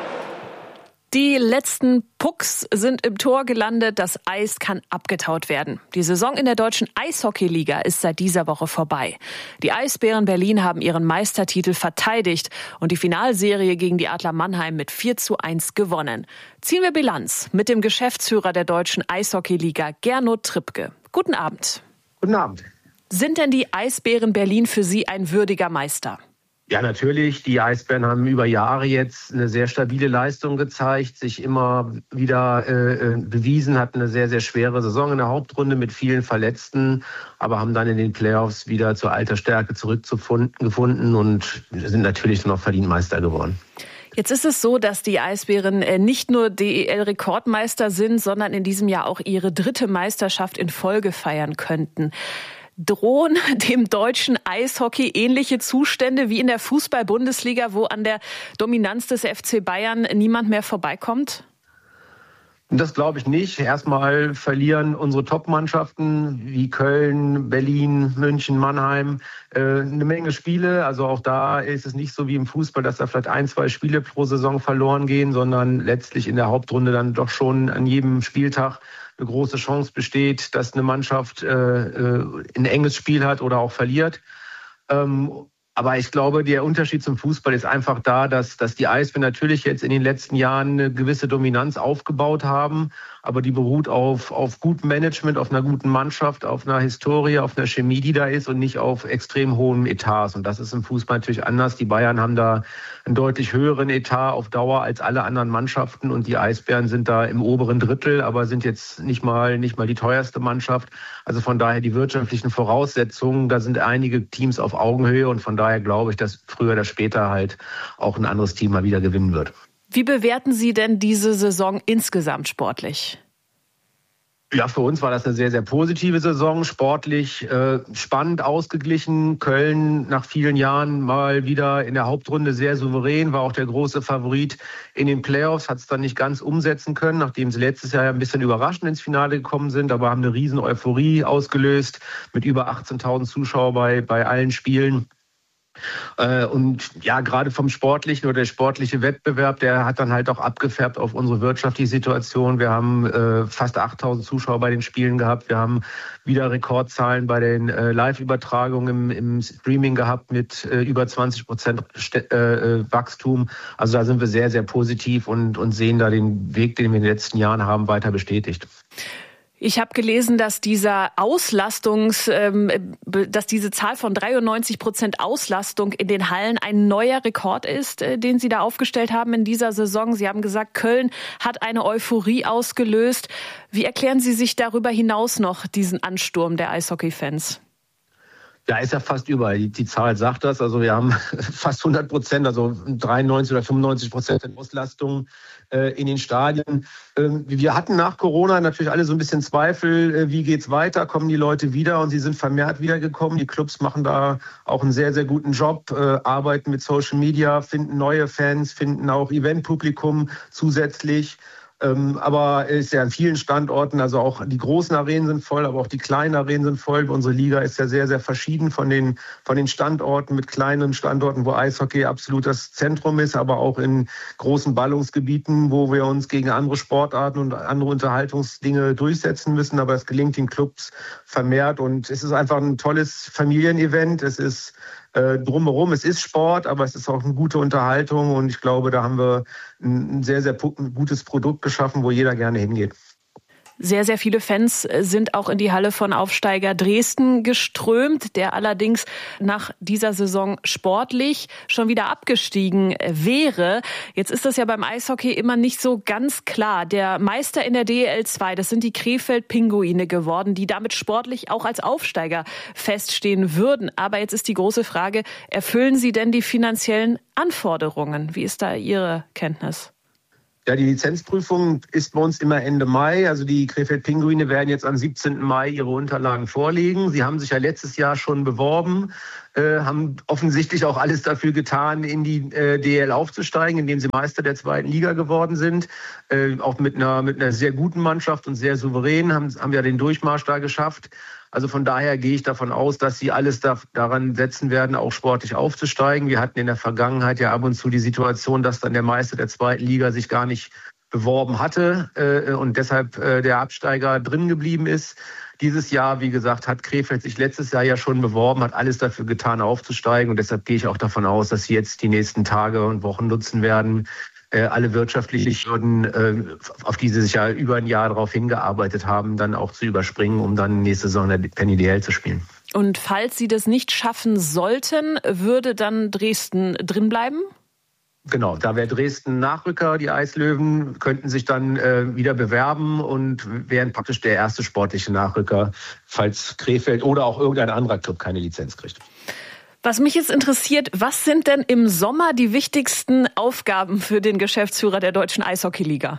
Die letzten Pucks sind im Tor gelandet. Das Eis kann abgetaut werden. Die Saison in der deutschen Eishockeyliga ist seit dieser Woche vorbei. Die Eisbären Berlin haben ihren Meistertitel verteidigt und die Finalserie gegen die Adler Mannheim mit vier zu eins gewonnen. Ziehen wir Bilanz mit dem Geschäftsführer der deutschen Eishockeyliga, Gernot Trippke. Guten Abend. Guten Abend. Sind denn die Eisbären Berlin für Sie ein würdiger Meister? Ja, natürlich. Die Eisbären haben über Jahre jetzt eine sehr stabile Leistung gezeigt, sich immer wieder äh, bewiesen, hatten eine sehr, sehr schwere Saison in der Hauptrunde mit vielen Verletzten, aber haben dann in den Playoffs wieder zur alter Stärke zurückgefunden und sind natürlich dann auch verdient Meister geworden. Jetzt ist es so, dass die Eisbären nicht nur D E L-Rekordmeister sind, sondern in diesem Jahr auch ihre dritte Meisterschaft in Folge feiern könnten. Drohen dem deutschen Eishockey ähnliche Zustände wie in der Fußball-Bundesliga, wo an der Dominanz des F C Bayern niemand mehr vorbeikommt? Das glaube ich nicht. Erstmal verlieren unsere Top-Mannschaften wie Köln, Berlin, München, Mannheim äh, eine Menge Spiele. Also auch da ist es nicht so wie im Fußball, dass da vielleicht ein, zwei Spiele pro Saison verloren gehen, sondern letztlich in der Hauptrunde dann doch schon an jedem Spieltag eine große Chance besteht, dass eine Mannschaft äh, ein enges Spiel hat oder auch verliert. Ähm, Aber ich glaube, der Unterschied zum Fußball ist einfach da, dass, dass die Eisbären natürlich jetzt in den letzten Jahren eine gewisse Dominanz aufgebaut haben. Aber die beruht auf, auf gutem Management, auf einer guten Mannschaft, auf einer Historie, auf einer Chemie, die da ist und nicht auf extrem hohen Etats. Und das ist im Fußball natürlich anders. Die Bayern haben da einen deutlich höheren Etat auf Dauer als alle anderen Mannschaften. Und die Eisbären sind da im oberen Drittel, aber sind jetzt nicht mal, nicht mal die teuerste Mannschaft. Also von daher die wirtschaftlichen Voraussetzungen, da sind einige Teams auf Augenhöhe. Und von daher glaube ich, dass früher oder später halt auch ein anderes Team mal wieder gewinnen wird. Wie bewerten Sie denn diese Saison insgesamt sportlich? Ja, für uns war das eine sehr, sehr positive Saison. Sportlich äh, spannend, ausgeglichen. Köln nach vielen Jahren mal wieder in der Hauptrunde sehr souverän, war auch der große Favorit in den Playoffs, hat es dann nicht ganz umsetzen können, nachdem sie letztes Jahr ein bisschen überraschend ins Finale gekommen sind, aber haben eine riesen Euphorie ausgelöst mit über achtzehntausend Zuschauern bei, bei allen Spielen. Und ja, gerade vom sportlichen oder der sportliche Wettbewerb, der hat dann halt auch abgefärbt auf unsere wirtschaftliche Situation. Wir haben äh, fast achttausend Zuschauer bei den Spielen gehabt. Wir haben wieder Rekordzahlen bei den äh, Live-Übertragungen im, im Streaming gehabt mit äh, über zwanzig Prozent äh, Wachstum. Also da sind wir sehr, sehr positiv und, und sehen da den Weg, den wir in den letzten Jahren haben, weiter bestätigt. Ich habe gelesen, dass dieser Auslastungs, ähm, dass diese Zahl von dreiundneunzig Prozent Auslastung in den Hallen ein neuer Rekord ist, äh, den Sie da aufgestellt haben in dieser Saison. Sie haben gesagt, Köln hat eine Euphorie ausgelöst. Wie erklären Sie sich darüber hinaus noch diesen Ansturm der Eishockey-Fans? Ja, ist ja fast überall. Die, die Zahl sagt das. Also wir haben fast hundert Prozent, also dreiundneunzig oder fünfundneunzig Prozent Auslastung äh, in den Stadien. Ähm, wir hatten nach Corona natürlich alle so ein bisschen Zweifel, äh, wie geht's weiter, kommen die Leute wieder, und sie sind vermehrt wiedergekommen. Die Clubs machen da auch einen sehr, sehr guten Job, äh, arbeiten mit Social Media, finden neue Fans, finden auch Eventpublikum zusätzlich. Ähm, aber es ist ja an vielen Standorten, also auch die großen Arenen sind voll, aber auch die kleinen Arenen sind voll. Unsere Liga ist ja sehr, sehr verschieden von den, von den Standorten, mit kleinen Standorten, wo Eishockey absolut das Zentrum ist, aber auch in großen Ballungsgebieten, wo wir uns gegen andere Sportarten und andere Unterhaltungsdinge durchsetzen müssen. Aber es gelingt den Clubs vermehrt, und es ist einfach ein tolles Familienevent. Es ist Äh, drumherum. Es ist Sport, aber es ist auch eine gute Unterhaltung, und ich glaube, da haben wir ein sehr, sehr gutes Produkt geschaffen, wo jeder gerne hingeht. Sehr, sehr viele Fans sind auch in die Halle von Aufsteiger Dresden geströmt, der allerdings nach dieser Saison sportlich schon wieder abgestiegen wäre. Jetzt ist das ja beim Eishockey immer nicht so ganz klar. Der Meister in der D E L zwei, das sind die Krefeld-Pinguine geworden, die damit sportlich auch als Aufsteiger feststehen würden. Aber jetzt ist die große Frage, erfüllen sie denn die finanziellen Anforderungen? Wie ist da Ihre Kenntnis? Ja, die Lizenzprüfung ist bei uns immer Ende Mai. Also die Krefeld-Pinguine werden jetzt am siebzehnten Mai ihre Unterlagen vorlegen. Sie haben sich ja letztes Jahr schon beworben, äh, haben offensichtlich auch alles dafür getan, in die äh, D E L aufzusteigen, indem sie Meister der zweiten Liga geworden sind. Äh, auch mit einer, mit einer sehr guten Mannschaft und sehr souverän, haben, haben ja den Durchmarsch da geschafft. Also von daher gehe ich davon aus, dass sie alles da, daran setzen werden, auch sportlich aufzusteigen. Wir hatten in der Vergangenheit ja ab und zu die Situation, dass dann der Meister der zweiten Liga sich gar nicht beworben hatte äh, und deshalb äh, der Absteiger drin geblieben ist. Dieses Jahr, wie gesagt, hat Krefeld sich letztes Jahr ja schon beworben, hat alles dafür getan, aufzusteigen. Und deshalb gehe ich auch davon aus, dass sie jetzt die nächsten Tage und Wochen nutzen werden, alle wirtschaftlichen Hürden, auf die sie sich ja über ein Jahr darauf hingearbeitet haben, dann auch zu überspringen, um dann nächste Saison in der D E L zu spielen. Und falls sie das nicht schaffen sollten, würde dann Dresden drin bleiben? Genau, da wäre Dresden Nachrücker. Die Eislöwen könnten sich dann äh, wieder bewerben und wären praktisch der erste sportliche Nachrücker, falls Krefeld oder auch irgendein anderer Club keine Lizenz kriegt. Was mich jetzt interessiert, was sind denn im Sommer die wichtigsten Aufgaben für den Geschäftsführer der Deutschen Eishockeyliga?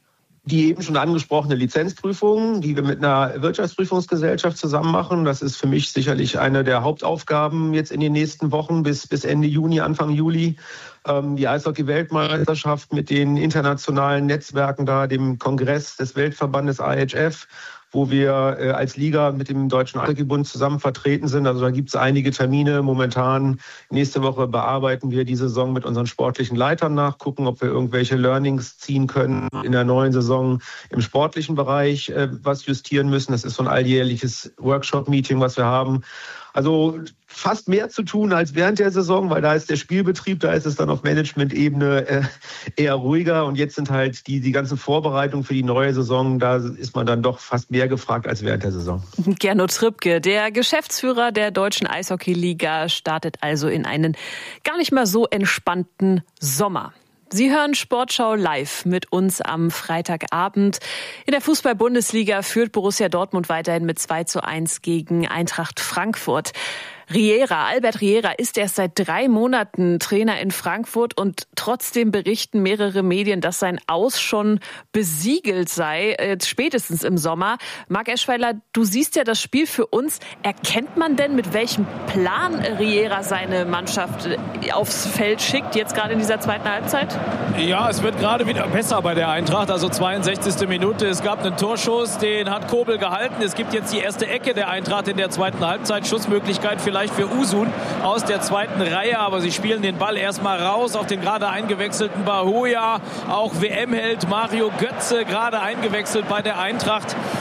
Die eben schon angesprochene Lizenzprüfung, die wir mit einer Wirtschaftsprüfungsgesellschaft zusammen machen. Das ist für mich sicherlich eine der Hauptaufgaben jetzt in den nächsten Wochen bis, bis Ende Juni, Anfang Juli. Ähm, die Eishockey-Weltmeisterschaft mit den internationalen Netzwerken da, dem Kongress des Weltverbandes I H F, wo wir äh, als Liga mit dem Deutschen Eishockeybund zusammen vertreten sind. Also da gibt es einige Termine. Momentan, nächste Woche bearbeiten wir die Saison mit unseren sportlichen Leitern nach, gucken, ob wir irgendwelche Learnings ziehen können in der neuen Saison im sportlichen Bereich, äh, was justieren müssen. Das ist so ein alljährliches Workshop-Meeting, was wir haben. Also fast mehr zu tun als während der Saison, weil da ist der Spielbetrieb, da ist es dann auf Management-Ebene äh, eher ruhiger. Und jetzt sind halt die, die ganzen Vorbereitungen für die neue Saison, da ist man dann doch fast mehr gefragt als während der Saison. Gernot Trippke, der Geschäftsführer der Deutschen Eishockeyliga, startet also in einen gar nicht mehr so entspannten Sommer. Sie hören Sportschau live mit uns am Freitagabend. In der Fußball-Bundesliga führt Borussia Dortmund weiterhin mit zwei zu eins gegen Eintracht Frankfurt. Riera, Albert Riera ist erst seit drei Monaten Trainer in Frankfurt, und trotzdem berichten mehrere Medien, dass sein Aus schon besiegelt sei, äh, spätestens im Sommer. Marc Eschweiler, du siehst ja das Spiel für uns. Erkennt man denn, mit welchem Plan Riera seine Mannschaft aufs Feld schickt, jetzt gerade in dieser zweiten Halbzeit? Ja, es wird gerade wieder besser bei der Eintracht. Also zweiundsechzigste Minute. Es gab einen Torschuss, den hat Kobel gehalten. Es gibt jetzt die erste Ecke der Eintracht in der zweiten Halbzeit. Schussmöglichkeit vielleicht für Usun aus der zweiten Reihe, aber sie spielen den Ball erstmal raus auf den gerade eingewechselten Bahoja. Auch W M-Held Mario Götze gerade eingewechselt bei der Eintracht.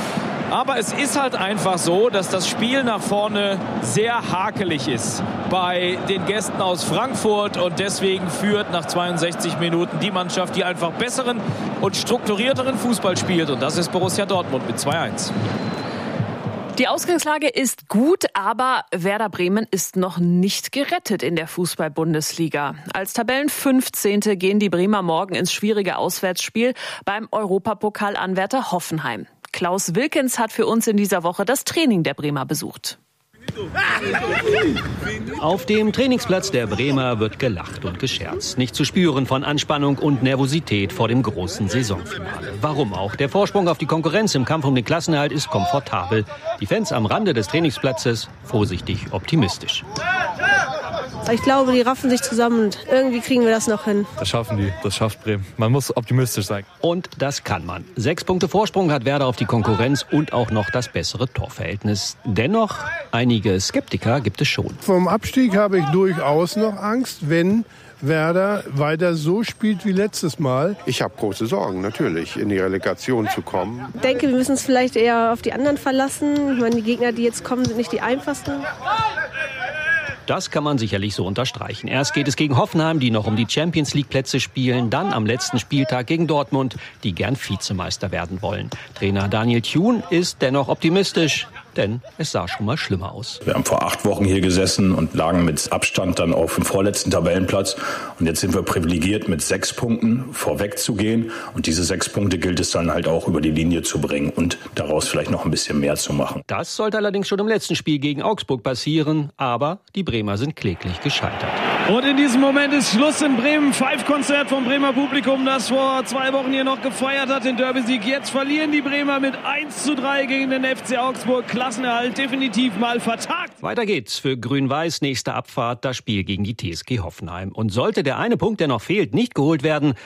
Aber es ist halt einfach so, dass das Spiel nach vorne sehr hakelig ist bei den Gästen aus Frankfurt. Und deswegen führt nach zweiundsechzig Minuten die Mannschaft, die einfach besseren und strukturierteren Fußball spielt. Und das ist Borussia Dortmund mit zwei eins. Die Ausgangslage ist gut, aber Werder Bremen ist noch nicht gerettet in der Fußball-Bundesliga. Als Tabellenfünfzehnte gehen die Bremer morgen ins schwierige Auswärtsspiel beim Europapokalanwärter Hoffenheim. Klaus Wilkens hat für uns in dieser Woche das Training der Bremer besucht. Auf dem Trainingsplatz der Bremer wird gelacht und gescherzt. Nicht zu spüren von Anspannung und Nervosität vor dem großen Saisonfinale. Warum auch? Der Vorsprung auf die Konkurrenz im Kampf um den Klassenerhalt ist komfortabel. Die Fans am Rande des Trainingsplatzes vorsichtig optimistisch. Ich glaube, die raffen sich zusammen und irgendwie kriegen wir das noch hin. Das schaffen die, das schafft Bremen. Man muss optimistisch sein. Und das kann man. Sechs Punkte Vorsprung hat Werder auf die Konkurrenz und auch noch das bessere Torverhältnis. Dennoch, einige Skeptiker gibt es schon. Vom Abstieg habe ich durchaus noch Angst, wenn Werder weiter so spielt wie letztes Mal. Ich habe große Sorgen, natürlich, in die Relegation zu kommen. Ich denke, wir müssen es vielleicht eher auf die anderen verlassen. Ich meine, die Gegner, die jetzt kommen, sind nicht die einfachsten. Das kann man sicherlich so unterstreichen. Erst geht es gegen Hoffenheim, die noch um die Champions-League-Plätze spielen. Dann am letzten Spieltag gegen Dortmund, die gern Vizemeister werden wollen. Trainer Daniel Thun ist dennoch optimistisch, denn es sah schon mal schlimmer aus. Wir haben vor acht Wochen hier gesessen und lagen mit Abstand dann auf dem vorletzten Tabellenplatz. Und jetzt sind wir privilegiert, mit sechs Punkten vorweg zu gehen. Und diese sechs Punkte gilt es dann halt auch über die Linie zu bringen und daraus vielleicht noch ein bisschen mehr zu machen. Das sollte allerdings schon im letzten Spiel gegen Augsburg passieren. Aber die Bremer sind kläglich gescheitert. Und in diesem Moment ist Schluss in Bremen. Five-Konzert vom Bremer Publikum, das vor zwei Wochen hier noch gefeiert hat, den Derby-Sieg. Jetzt verlieren die Bremer mit eins zu drei gegen den F C Augsburg. Klassenerhalt definitiv mal vertagt. Weiter geht's für Grün-Weiß. Nächste Abfahrt, das Spiel gegen die T S G Hoffenheim. Und sollte der eine Punkt, der noch fehlt, nicht geholt werden,